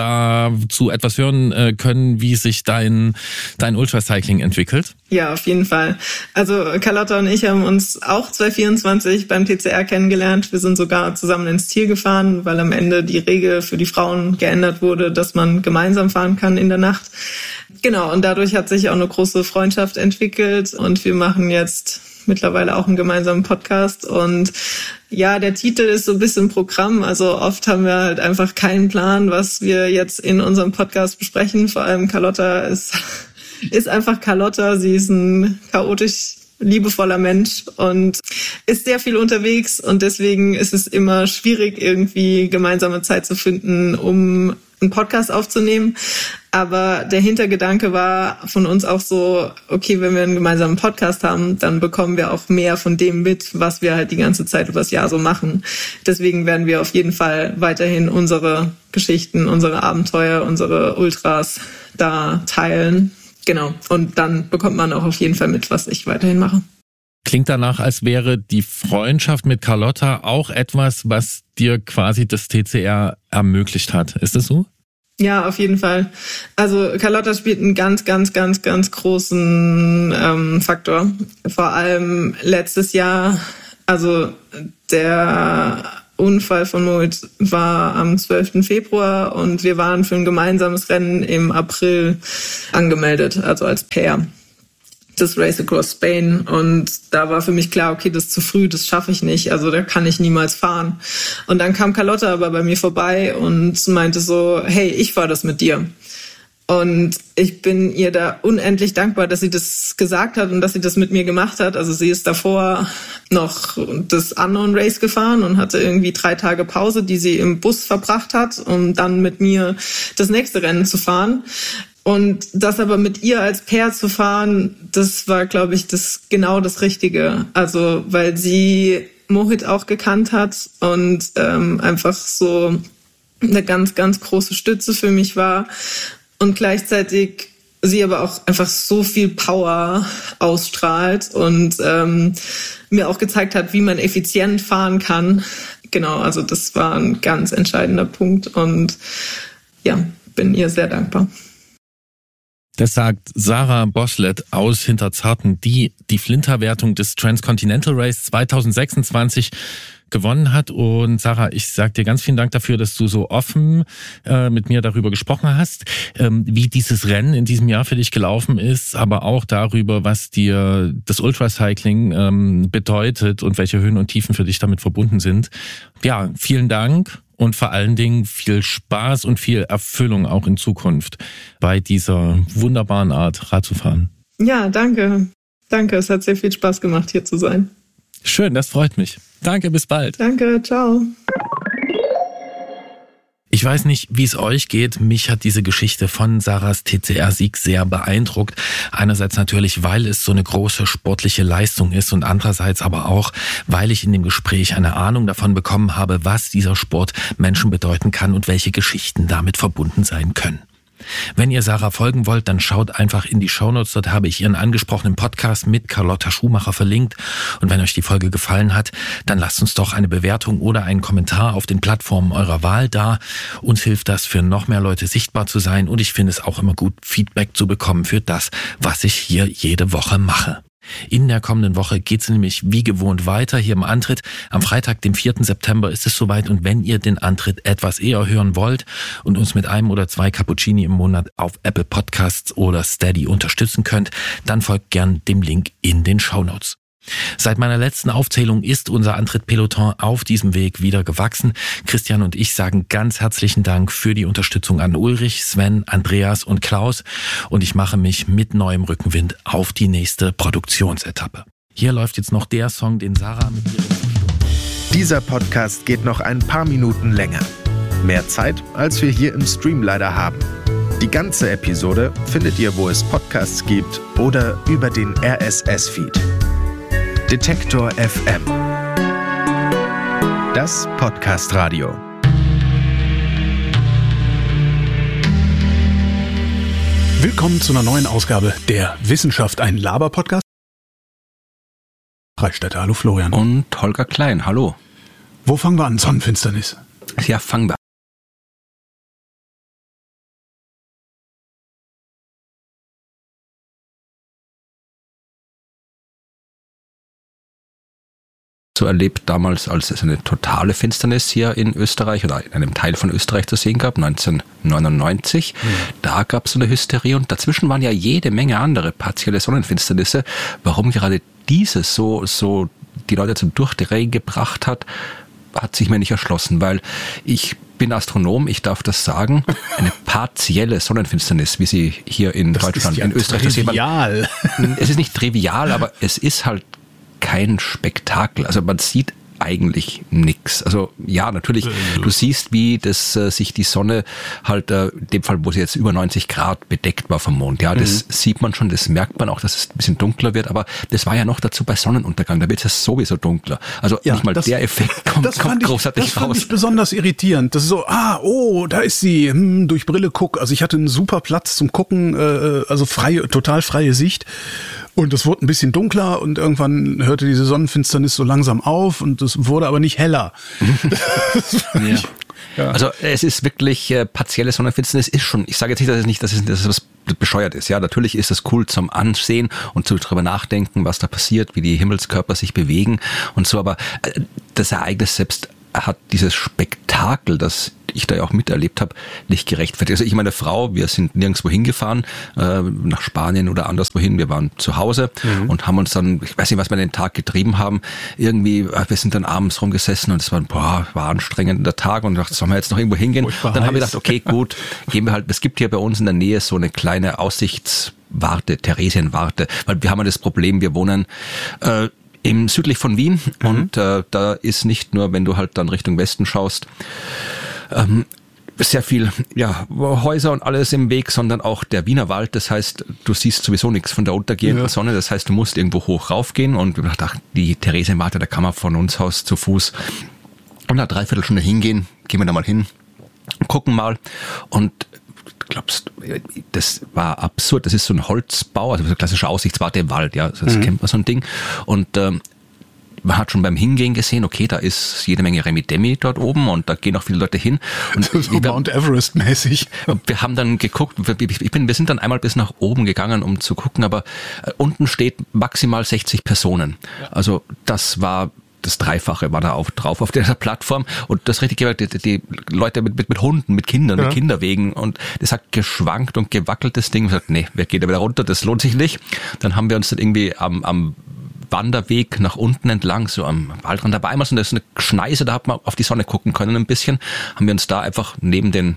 dazu etwas hören äh, können, wie sich dein, dein Ultracycling entwickelt? Ja, auf jeden Fall. Also Carlotta und ich haben uns auch zwanzig vierundzwanzig beim T C R kennengelernt. Wir sind sogar zusammen ins Ziel gefahren, weil am Ende die Regel für die Frauen geändert wurde, dass man gemeinsam fahren kann in der Nacht. Genau, und dadurch hat sich auch eine große Freundschaft entwickelt und wir machen jetzt mittlerweile auch einen gemeinsamen Podcast und ja, der Titel ist so ein bisschen Programm, also oft haben wir halt einfach keinen Plan, was wir jetzt in unserem Podcast besprechen, vor allem Carlotta ist, ist einfach Carlotta, sie ist ein chaotisch liebevoller Mensch und ist sehr viel unterwegs und deswegen ist es immer schwierig, irgendwie gemeinsame Zeit zu finden, um einen Podcast aufzunehmen. Aber der Hintergedanke war von uns auch so, okay, wenn wir einen gemeinsamen Podcast haben, dann bekommen wir auch mehr von dem mit, was wir halt die ganze Zeit übers Jahr so machen. Deswegen werden wir auf jeden Fall weiterhin unsere Geschichten, unsere Abenteuer, unsere Ultras da teilen. genau. Und dann bekommt man auch auf jeden Fall mit, was ich weiterhin mache. Klingt danach, als wäre die Freundschaft mit Carlotta auch etwas, was dir quasi das T C R ermöglicht hat. Ist das so? Ja, auf jeden Fall. Also Carlotta spielt einen ganz, ganz, ganz, ganz großen ähm, Faktor. Vor allem letztes Jahr, also der Unfall von Mohit war am zwölften Februar und wir waren für ein gemeinsames Rennen im April angemeldet, also als Pair. Das Race Across Spain, und da war für mich klar, okay, das ist zu früh, das schaffe ich nicht, also da kann ich niemals fahren. Und dann kam Carlotta aber bei mir vorbei und meinte so, hey, ich fahre das mit dir. Und ich bin ihr da unendlich dankbar, dass sie das gesagt hat und dass sie das mit mir gemacht hat. Also sie ist davor noch das Unknown Race gefahren und hatte irgendwie drei Tage Pause, die sie im Bus verbracht hat, um dann mit mir das nächste Rennen zu fahren. Und das aber mit ihr als Pair zu fahren, das war, glaube ich, das genau das Richtige. Also weil sie Mohit auch gekannt hat und ähm, einfach so eine ganz, ganz große Stütze für mich war. Und gleichzeitig sie aber auch einfach so viel Power ausstrahlt und ähm, mir auch gezeigt hat, wie man effizient fahren kann. Genau, also das war ein ganz entscheidender Punkt und ja, bin ihr sehr dankbar. Das sagt Sarah Boschlet aus Hinterzarten, die die Flinter-Wertung des Transcontinental Race zwanzig sechsundzwanzig gewonnen hat. Und Sarah, ich sag dir ganz vielen Dank dafür, dass du so offen äh, mit mir darüber gesprochen hast, ähm, wie dieses Rennen in diesem Jahr für dich gelaufen ist, aber auch darüber, was dir das Ultracycling ähm, bedeutet und welche Höhen und Tiefen für dich damit verbunden sind. Ja, vielen Dank. Und vor allen Dingen viel Spaß und viel Erfüllung auch in Zukunft bei dieser wunderbaren Art, Rad zu fahren. Ja, danke. Danke, es hat sehr viel Spaß gemacht, hier zu sein. Schön, das freut mich. Danke, bis bald. Danke, ciao. Ich weiß nicht, wie es euch geht. Mich hat diese Geschichte von Sarahs T C R-Sieg sehr beeindruckt. Einerseits natürlich, weil es so eine große sportliche Leistung ist und andererseits aber auch, weil ich in dem Gespräch eine Ahnung davon bekommen habe, was dieser Sport Menschen bedeuten kann und welche Geschichten damit verbunden sein können. Wenn ihr Sarah folgen wollt, dann schaut einfach in die Shownotes. Dort habe ich ihren angesprochenen Podcast mit Carlotta Schumacher verlinkt. Und wenn euch die Folge gefallen hat, dann lasst uns doch eine Bewertung oder einen Kommentar auf den Plattformen eurer Wahl da. Uns hilft das, für noch mehr Leute sichtbar zu sein. Und ich finde es auch immer gut, Feedback zu bekommen für das, was ich hier jede Woche mache. In der kommenden Woche geht's nämlich wie gewohnt weiter hier im Antritt. Am Freitag, dem vierten September, ist es soweit. Und wenn ihr den Antritt etwas eher hören wollt und uns mit einem oder zwei Cappuccini im Monat auf Apple Podcasts oder Steady unterstützen könnt, dann folgt gern dem Link in den Shownotes. Seit meiner letzten Aufzählung ist unser Antritt-Peloton auf diesem Weg wieder gewachsen. Christian und ich sagen ganz herzlichen Dank für die Unterstützung an Ulrich, Sven, Andreas und Klaus. Und ich mache mich mit neuem Rückenwind auf die nächste Produktionsetappe. Hier läuft jetzt noch der Song, den Sarah mit ihrem... Dieser Podcast geht noch ein paar Minuten länger. Mehr Zeit, als wir hier im Stream leider haben. Die ganze Episode findet ihr, wo es Podcasts gibt oder über den R S S-Feed. Detektor F M. Das Podcast-Radio. Willkommen zu einer neuen Ausgabe der Wissenschaft, ein Laber-Podcast. Freistädter, hallo Florian. Und Holger Klein, hallo. Wo fangen wir an? Sonnenfinsternis. Ja, fangen wir so erlebt damals, als es eine totale Finsternis hier in Österreich oder in einem Teil von Österreich zu sehen gab, neunzehnhundertneunundneunzig. Mhm. Da gab es so eine Hysterie und dazwischen waren ja jede Menge andere partielle Sonnenfinsternisse. Warum gerade diese so, so die Leute zum Durchdrehen gebracht hat, hat sich mir nicht erschlossen, weil ich bin Astronom, ich darf das sagen, eine partielle Sonnenfinsternis, wie sie hier in das Deutschland, ist ja in Österreich das trivial. Es ist nicht trivial, aber es ist halt kein Spektakel. Also man sieht eigentlich nix. Also ja, natürlich, äh, du siehst, wie das äh, sich die Sonne halt, äh, in dem Fall, wo sie jetzt über neunzig Grad bedeckt war vom Mond, ja, das mhm. sieht man schon, das merkt man auch, dass es ein bisschen dunkler wird, aber das war ja noch dazu bei Sonnenuntergang, da wird es sowieso dunkler. Also ja, nicht mal das, der Effekt kommt, das kommt ich, großartig das raus. Das fand ich besonders irritierend. Das ist so, ah, oh, da ist sie, hm, durch Brille guck. Also ich hatte einen super Platz zum Gucken, äh, also freie, total freie Sicht. Und es wurde ein bisschen dunkler und irgendwann hörte diese Sonnenfinsternis so langsam auf und es wurde aber nicht heller. ja. Ja. Also es ist wirklich äh, partielle Sonnenfinsternis ist schon, ich sage jetzt nicht, dass es nicht, dass es, dass es was bescheuert ist. Ja, natürlich ist es cool zum Ansehen und zu drüber nachdenken, was da passiert, wie die Himmelskörper sich bewegen und so, aber äh, das Ereignis selbst hat dieses Spektakel, das ich da ja auch miterlebt habe, nicht gerechtfertigt. Also ich meine Frau, wir sind nirgendwo hingefahren, äh, nach Spanien oder anderswohin, wir waren zu Hause mhm. und haben uns dann, ich weiß nicht, was wir den Tag getrieben haben, irgendwie, wir sind dann abends rumgesessen und es war, boah, war anstrengender Tag und dachte, sollen wir jetzt noch irgendwo hingehen? Und dann haben wir gedacht, okay, gut, gehen wir halt, es gibt hier bei uns in der Nähe so eine kleine Aussichtswarte, Theresienwarte, weil wir haben ja das Problem, wir wohnen äh, im südlich von Wien mhm. und äh, da ist nicht nur, wenn du halt dann Richtung Westen schaust, ähm, sehr viel ja Häuser und alles im Weg, sondern auch der Wiener Wald. Das heißt, du siehst sowieso nichts von der untergehenden ja. Sonne. Das heißt, du musst irgendwo hoch raufgehen und wir dachten, ach, die Theresienwarte, da kann man von uns aus zu Fuß und eine Dreiviertelstunde hingehen. Gehen wir da mal hin, gucken mal und glaubst, das war absurd. Das ist so ein Holzbau, also so eine klassische Aussichtswarte im Wald, ja, das mhm. kennt man so ein Ding. Und ähm, man hat schon beim Hingehen gesehen, okay, da ist jede Menge Remi-Demi dort oben und da gehen auch viele Leute hin. Und so wir, Mount Everest-mäßig. Wir haben dann geguckt, ich bin, wir sind dann einmal bis nach oben gegangen, um zu gucken, aber äh, unten steht maximal sechzig Personen. Ja. Also das war das Dreifache war da auch drauf auf dieser Plattform und das richtige, die, die Leute mit, mit, mit Hunden, mit Kindern, ja. mit Kinderwegen und das hat geschwankt und gewackelt, das Ding. Und gesagt, nee, wer geht da wieder runter, das lohnt sich nicht. Dann haben wir uns dann irgendwie am, am Wanderweg nach unten entlang, so am Waldrand dabei, einmal so eine Schneise, da hat man auf die Sonne gucken können ein bisschen, haben wir uns da einfach neben den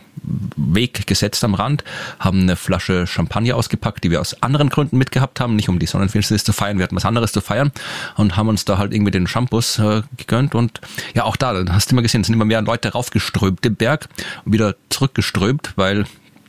Weg gesetzt am Rand, haben eine Flasche Champagner ausgepackt, die wir aus anderen Gründen mitgehabt haben, nicht um die Sonnenfinsternis zu feiern, wir hatten was anderes zu feiern und haben uns da halt irgendwie den Shampoos äh, gegönnt und ja, auch da, dann hast du immer gesehen, es sind immer mehr Leute raufgeströmt den Berg und wieder zurückgeströmt, weil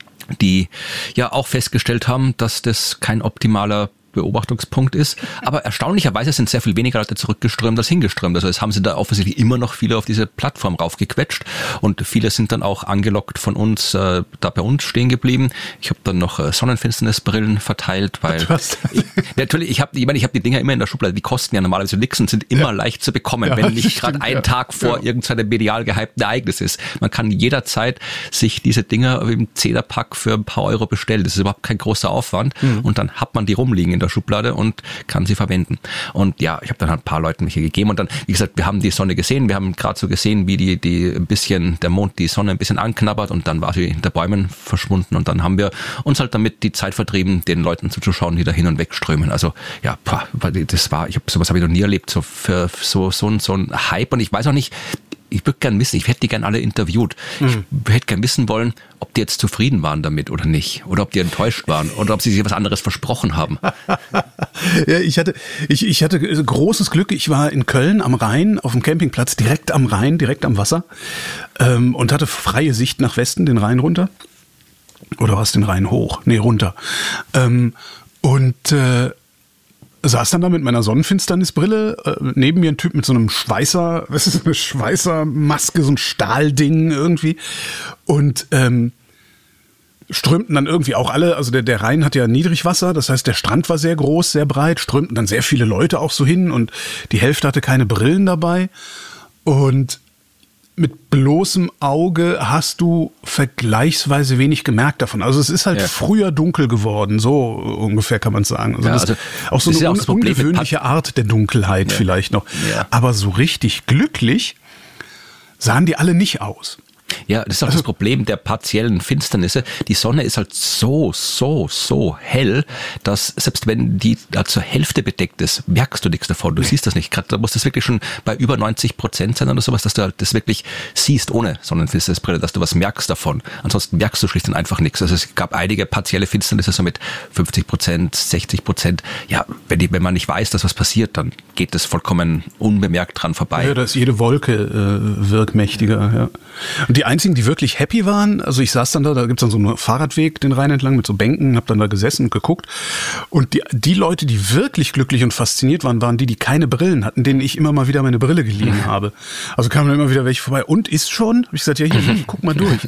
die ja auch festgestellt haben, dass das kein optimaler Beobachtungspunkt ist. Aber erstaunlicherweise sind sehr viel weniger Leute zurückgeströmt als hingeströmt. Also es haben sie da offensichtlich immer noch viele auf diese Plattform raufgequetscht und viele sind dann auch angelockt von uns, äh, da bei uns stehen geblieben. Ich habe dann noch äh, Sonnenfinsternisbrillen verteilt, weil ich, natürlich, ich habe ich meine, ich hab die Dinger immer in der Schublade, die kosten ja normalerweise nichts und sind immer ja. leicht zu bekommen, ja, wenn nicht gerade ein ja. Tag vor ja. irgendeinem medial gehypten Ereignis ist. Man kann jederzeit sich diese Dinger im Zehnerpack für ein paar Euro bestellen. Das ist überhaupt kein großer Aufwand mhm. und dann hat man die rumliegen in der Schublade und kann sie verwenden. Und ja, ich habe dann halt ein paar Leuten welche gegeben und dann, wie gesagt, wir haben die Sonne gesehen, wir haben gerade so gesehen, wie die die ein bisschen, der Mond die Sonne ein bisschen anknabbert und dann war sie hinter Bäumen verschwunden und dann haben wir uns halt damit die Zeit vertrieben, den Leuten zuzuschauen, die da hin und weg strömen. Also ja, das war, ich habe sowas habe ich noch nie erlebt, so für so so ein so ein Hype und ich weiß auch nicht, ich würde gern wissen, ich hätte die gern alle interviewt. Mhm. Ich hätte gern wissen wollen, ob die jetzt zufrieden waren damit oder nicht. Oder ob die enttäuscht waren. Oder ob sie sich was anderes versprochen haben. Ja, ich hatte, ich, ich hatte großes Glück. Ich war in Köln am Rhein, auf dem Campingplatz, direkt am Rhein, direkt am Wasser. Ähm, und hatte freie Sicht nach Westen, den Rhein runter. Oder was, den Rhein hoch? Nee, runter. Ähm, und äh, saß dann da mit meiner Sonnenfinsternisbrille, äh, neben mir ein Typ mit so einem Schweißer, was ist so eine Schweißermaske, so ein Stahlding irgendwie und ähm, strömten dann irgendwie auch alle, also der, der Rhein hat ja Niedrigwasser, das heißt der Strand war sehr groß, sehr breit, strömten dann sehr viele Leute auch so hin und die Hälfte hatte keine Brillen dabei und mit bloßem Auge hast du vergleichsweise wenig gemerkt davon. Also es ist halt ja. früher dunkel geworden, so ungefähr kann man sagen. Also, ja, also auch so eine ja auch un- ungewöhnliche Art der Dunkelheit ja. vielleicht noch. Ja. Aber so richtig glücklich sahen die alle nicht aus. Ja, das ist auch also, das Problem der partiellen Finsternisse. Die Sonne ist halt so, so, so hell, dass selbst wenn die da zur Hälfte bedeckt ist, merkst du nichts davon. Du nee. siehst das nicht. Gerade da muss das wirklich schon bei über neunzig Prozent sein oder sowas, dass du halt das wirklich siehst ohne Sonnenfinsternisbrille, dass du was merkst davon. Ansonsten merkst du schlicht und einfach nichts. Also es gab einige partielle Finsternisse so mit fünfzig Prozent, sechzig Prozent. Ja, wenn, die, wenn man nicht weiß, dass was passiert, dann geht das vollkommen unbemerkt dran vorbei. Ja, da ist jede Wolke äh, wirkmächtiger, ja. Und die einzigen, die wirklich happy waren, also ich saß dann da, da gibt's dann so einen Fahrradweg den Rhein entlang mit so Bänken, hab dann da gesessen und geguckt. Und die, die Leute, die wirklich glücklich und fasziniert waren, waren die, die keine Brillen hatten, denen ich immer mal wieder meine Brille geliehen habe. Also kamen dann immer wieder welche vorbei. Und ist schon? Hab ich gesagt, ja, hier, hier guck mal durch.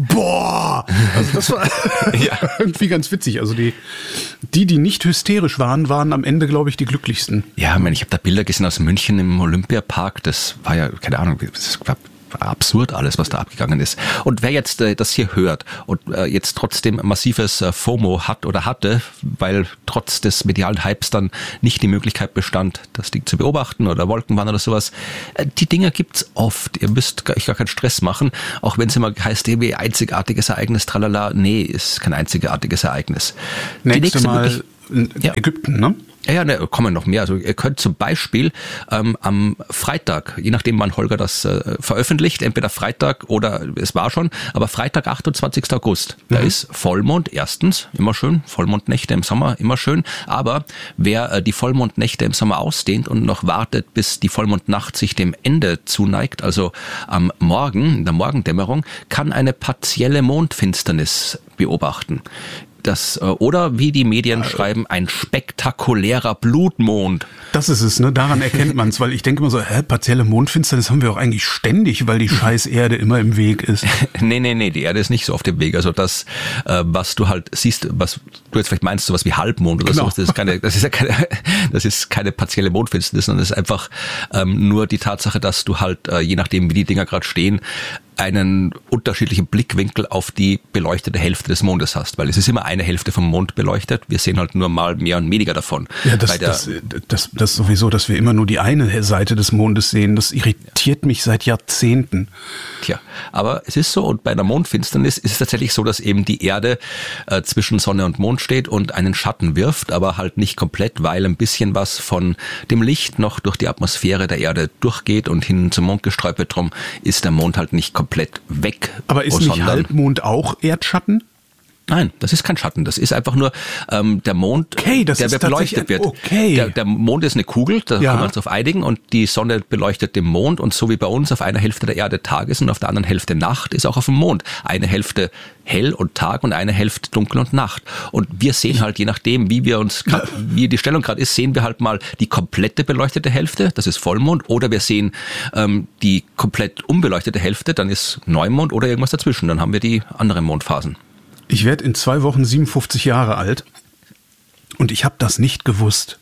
Boah! Also das war ja. irgendwie ganz witzig. Also die, die, die nicht hysterisch waren, waren am Ende, glaube ich, die glücklichsten. Ja, ich meine, ich habe da Bilder gesehen aus München im Olympiapark. Das war ja, keine Ahnung, das war absurd alles, was da abgegangen ist. Und wer jetzt äh, das hier hört und äh, jetzt trotzdem massives äh, FOMO hat oder hatte, weil trotz des medialen Hypes dann nicht die Möglichkeit bestand, das Ding zu beobachten oder Wolken waren oder sowas, äh, die Dinger gibt's oft. Ihr müsst euch gar keinen Stress machen, auch wenn es immer heißt, irgendwie einzigartiges Ereignis, tralala. Nee, ist kein einzigartiges Ereignis. Nächste, die nächste Mal in ja. Ägypten, ne? Ja, ja, ne, kommen noch mehr. Also ihr könnt zum Beispiel ähm, am Freitag, je nachdem wann Holger das äh, veröffentlicht, entweder Freitag oder es war schon, aber Freitag, achtundzwanzigsten August, mhm. da ist Vollmond, erstens, immer schön, Vollmondnächte im Sommer, immer schön, aber wer äh, die Vollmondnächte im Sommer ausdehnt und noch wartet, bis die Vollmondnacht sich dem Ende zuneigt, also am Morgen, in der Morgendämmerung, kann eine partielle Mondfinsternis beobachten. Das, oder wie die Medien ja, schreiben, ein spektakulärer Blutmond. Das ist es, ne? Daran erkennt man es, weil ich denke immer so, hä, partielle Mondfinsternis haben wir auch eigentlich ständig, weil die scheiß Erde immer im Weg ist. nee, nee, nee, die Erde ist nicht so auf dem Weg. Also das, äh, was du halt siehst, was du jetzt vielleicht meinst, sowas wie Halbmond oder genau. so, das ist keine, das ist ja keine, das ist keine partielle Mondfinsternis, sondern das ist einfach ähm, nur die Tatsache, dass du halt, äh, je nachdem wie die Dinger gerade stehen, einen unterschiedlichen Blickwinkel auf die beleuchtete Hälfte des Mondes hast, weil es ist immer eine Hälfte vom Mond beleuchtet, wir sehen halt nur mal mehr und weniger davon. Ja, das, das, das, das sowieso, dass wir immer nur die eine Seite des Mondes sehen, das irritiert ja. mich seit Jahrzehnten. Tja, aber es ist so und bei einer Mondfinsternis ist es tatsächlich so, dass eben die Erde äh, zwischen Sonne und Mond steht und einen Schatten wirft, aber halt nicht komplett, weil ein bisschen was von dem Licht noch durch die Atmosphäre der Erde durchgeht und hin zum Mond gestreut wird, drum ist der Mond halt nicht komplett komplett weg. Aber ist nicht Halbmond auch Erdschatten? Nein, das ist kein Schatten. Das ist einfach nur ähm, der Mond, okay, das der ist beleuchtet wird. Okay. Der, der Mond ist eine Kugel, da ja. können wir uns drauf einigen und die Sonne beleuchtet den Mond und so wie bei uns auf einer Hälfte der Erde Tag ist und auf der anderen Hälfte Nacht, ist auch auf dem Mond eine Hälfte hell und Tag und eine Hälfte dunkel und Nacht. Und wir sehen halt, je nachdem, wie wir uns, grad, wie die Stellung gerade ist, sehen wir halt mal die komplette beleuchtete Hälfte, das ist Vollmond, oder wir sehen ähm, die komplett unbeleuchtete Hälfte, dann ist Neumond oder irgendwas dazwischen, dann haben wir die anderen Mondphasen. Ich werde in zwei Wochen siebenundfünfzig Jahre alt und ich habe das nicht gewusst.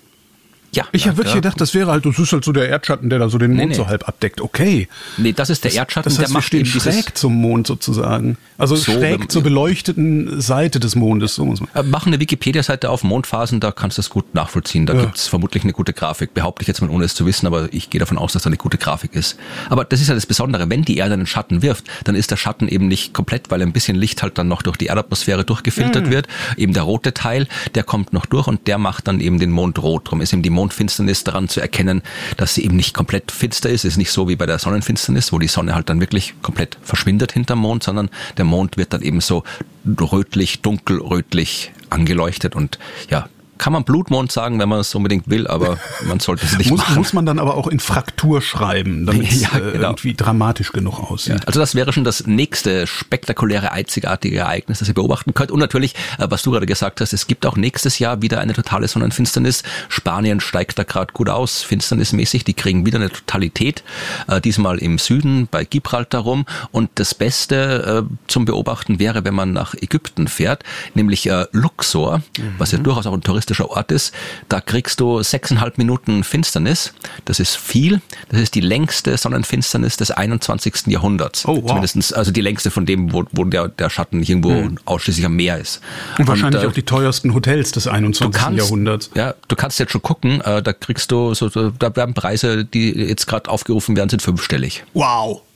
Ja, ich ja, habe wirklich ja. gedacht, das wäre halt, das ist halt so der Erdschatten, der da so den Mond nee, nee. so halb abdeckt. Okay. Nee, das ist der Erdschatten, das heißt, der macht wir eben stehen schräg zum Mond sozusagen. Also so, schräg wenn, zur beleuchteten Seite des Mondes. So muss man. Mach eine Wikipedia-Seite auf Mondphasen, da kannst du das gut nachvollziehen. Da ja. gibt's vermutlich eine gute Grafik. Behaupte ich jetzt mal, ohne es zu wissen, aber ich gehe davon aus, dass da eine gute Grafik ist. Aber das ist ja das Besondere. Wenn die Erde einen Schatten wirft, dann ist der Schatten eben nicht komplett, weil ein bisschen Licht halt dann noch durch die Erdatmosphäre durchgefiltert hm. wird. Eben der rote Teil, der kommt noch durch und der macht dann eben den Mond rot. Darum ist eben die Mondfinsternis daran zu erkennen, dass sie eben nicht komplett finster ist. Es ist nicht so wie bei der Sonnenfinsternis, wo die Sonne halt dann wirklich komplett verschwindet hinterm Mond, sondern der Mond wird dann eben so rötlich, dunkelrötlich angeleuchtet und ja, kann man Blutmond sagen, wenn man es unbedingt will, aber man sollte es nicht muss, machen. Muss man dann aber auch in Fraktur schreiben, damit es ja, genau. irgendwie dramatisch genug aussieht. Ja, also das wäre schon das nächste spektakuläre, einzigartige Ereignis, das ihr beobachten könnt. Und natürlich, was du gerade gesagt hast, es gibt auch nächstes Jahr wieder eine totale Sonnenfinsternis. Spanien steigt da gerade gut aus, finsternismäßig. Die kriegen wieder eine Totalität, äh, diesmal im Süden bei Gibraltar rum. Und das Beste äh, zum Beobachten wäre, wenn man nach Ägypten fährt, nämlich äh, Luxor, mhm. was ja durchaus auch ein touristischer Ort ist, da kriegst du sechseinhalb Minuten Finsternis. Das ist viel. Das ist die längste Sonnenfinsternis des einundzwanzigsten Jahrhunderts. Oh, wow. Zumindest also die längste von dem, wo, wo der, der Schatten nicht irgendwo hm. ausschließlich am Meer ist. Und, Und wahrscheinlich äh, auch die teuersten Hotels des einundzwanzigsten Jahrhunderts. Ja, du kannst jetzt schon gucken, äh, da kriegst du, so, so, da werden Preise, die jetzt gerade aufgerufen werden, sind fünfstellig. Wow.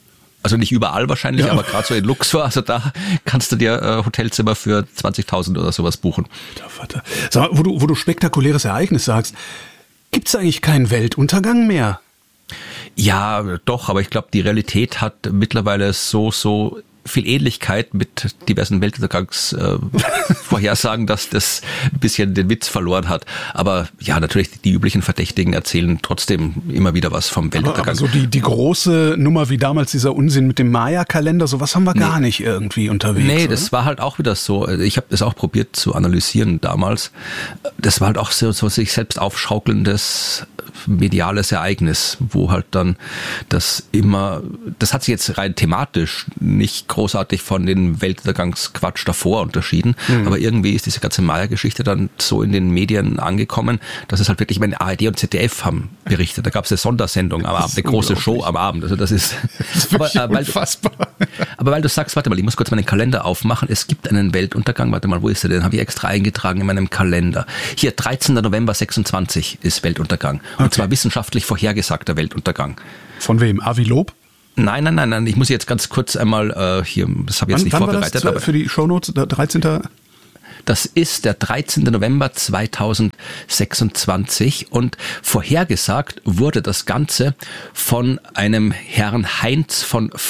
Also nicht überall wahrscheinlich, Ja. aber gerade so in Luxor, also da kannst du dir äh, Hotelzimmer für zwanzigtausend oder sowas buchen. Alter Vater. Sag mal, wo du, wo du spektakuläres Ereignis sagst, gibt's eigentlich keinen Weltuntergang mehr? Ja, doch, aber ich glaube, die Realität hat mittlerweile so, so viel Ähnlichkeit mit diversen Weltuntergangsvorhersagen, äh, dass das ein bisschen den Witz verloren hat. Aber ja, natürlich, die üblichen Verdächtigen erzählen trotzdem immer wieder was vom Weltuntergang. Aber, aber so die, die große Nummer wie damals dieser Unsinn mit dem Maya-Kalender, sowas haben wir gar Nee. nicht irgendwie unterwegs. Nee, oder? das war halt auch wieder so. Ich habe das auch probiert zu analysieren damals. Das war halt auch so, so sich selbst aufschaukelndes mediales Ereignis, wo halt dann das immer, das hat sich jetzt rein thematisch nicht großartig von den Weltuntergangsquatsch davor unterschieden, mhm. aber irgendwie ist diese ganze Maya-Geschichte dann so in den Medien angekommen, dass es halt wirklich, ich meine, A R D und Z D F haben berichtet, da gab es eine Sondersendung am Abend, eine große Show am Abend, also das ist, das ist aber, äh, weil, unfassbar. aber weil du sagst, warte mal, ich muss kurz meinen Kalender aufmachen, es gibt einen Weltuntergang, warte mal, wo ist der denn? Habe ich extra eingetragen in meinem Kalender. Hier, dreizehnter November sechsundzwanzig ist Weltuntergang. Und Okay. zwar wissenschaftlich vorhergesagter Weltuntergang. Von wem? Avi Lob? Nein, nein, nein, nein, ich muss jetzt ganz kurz einmal äh, hier, das habe ich jetzt Wann, nicht wann war vorbereitet, das aber für die Shownotes? Der dreizehnten das ist der dreizehnter November zweitausendsechsundzwanzig und vorhergesagt wurde das Ganze von einem Herrn Heinz von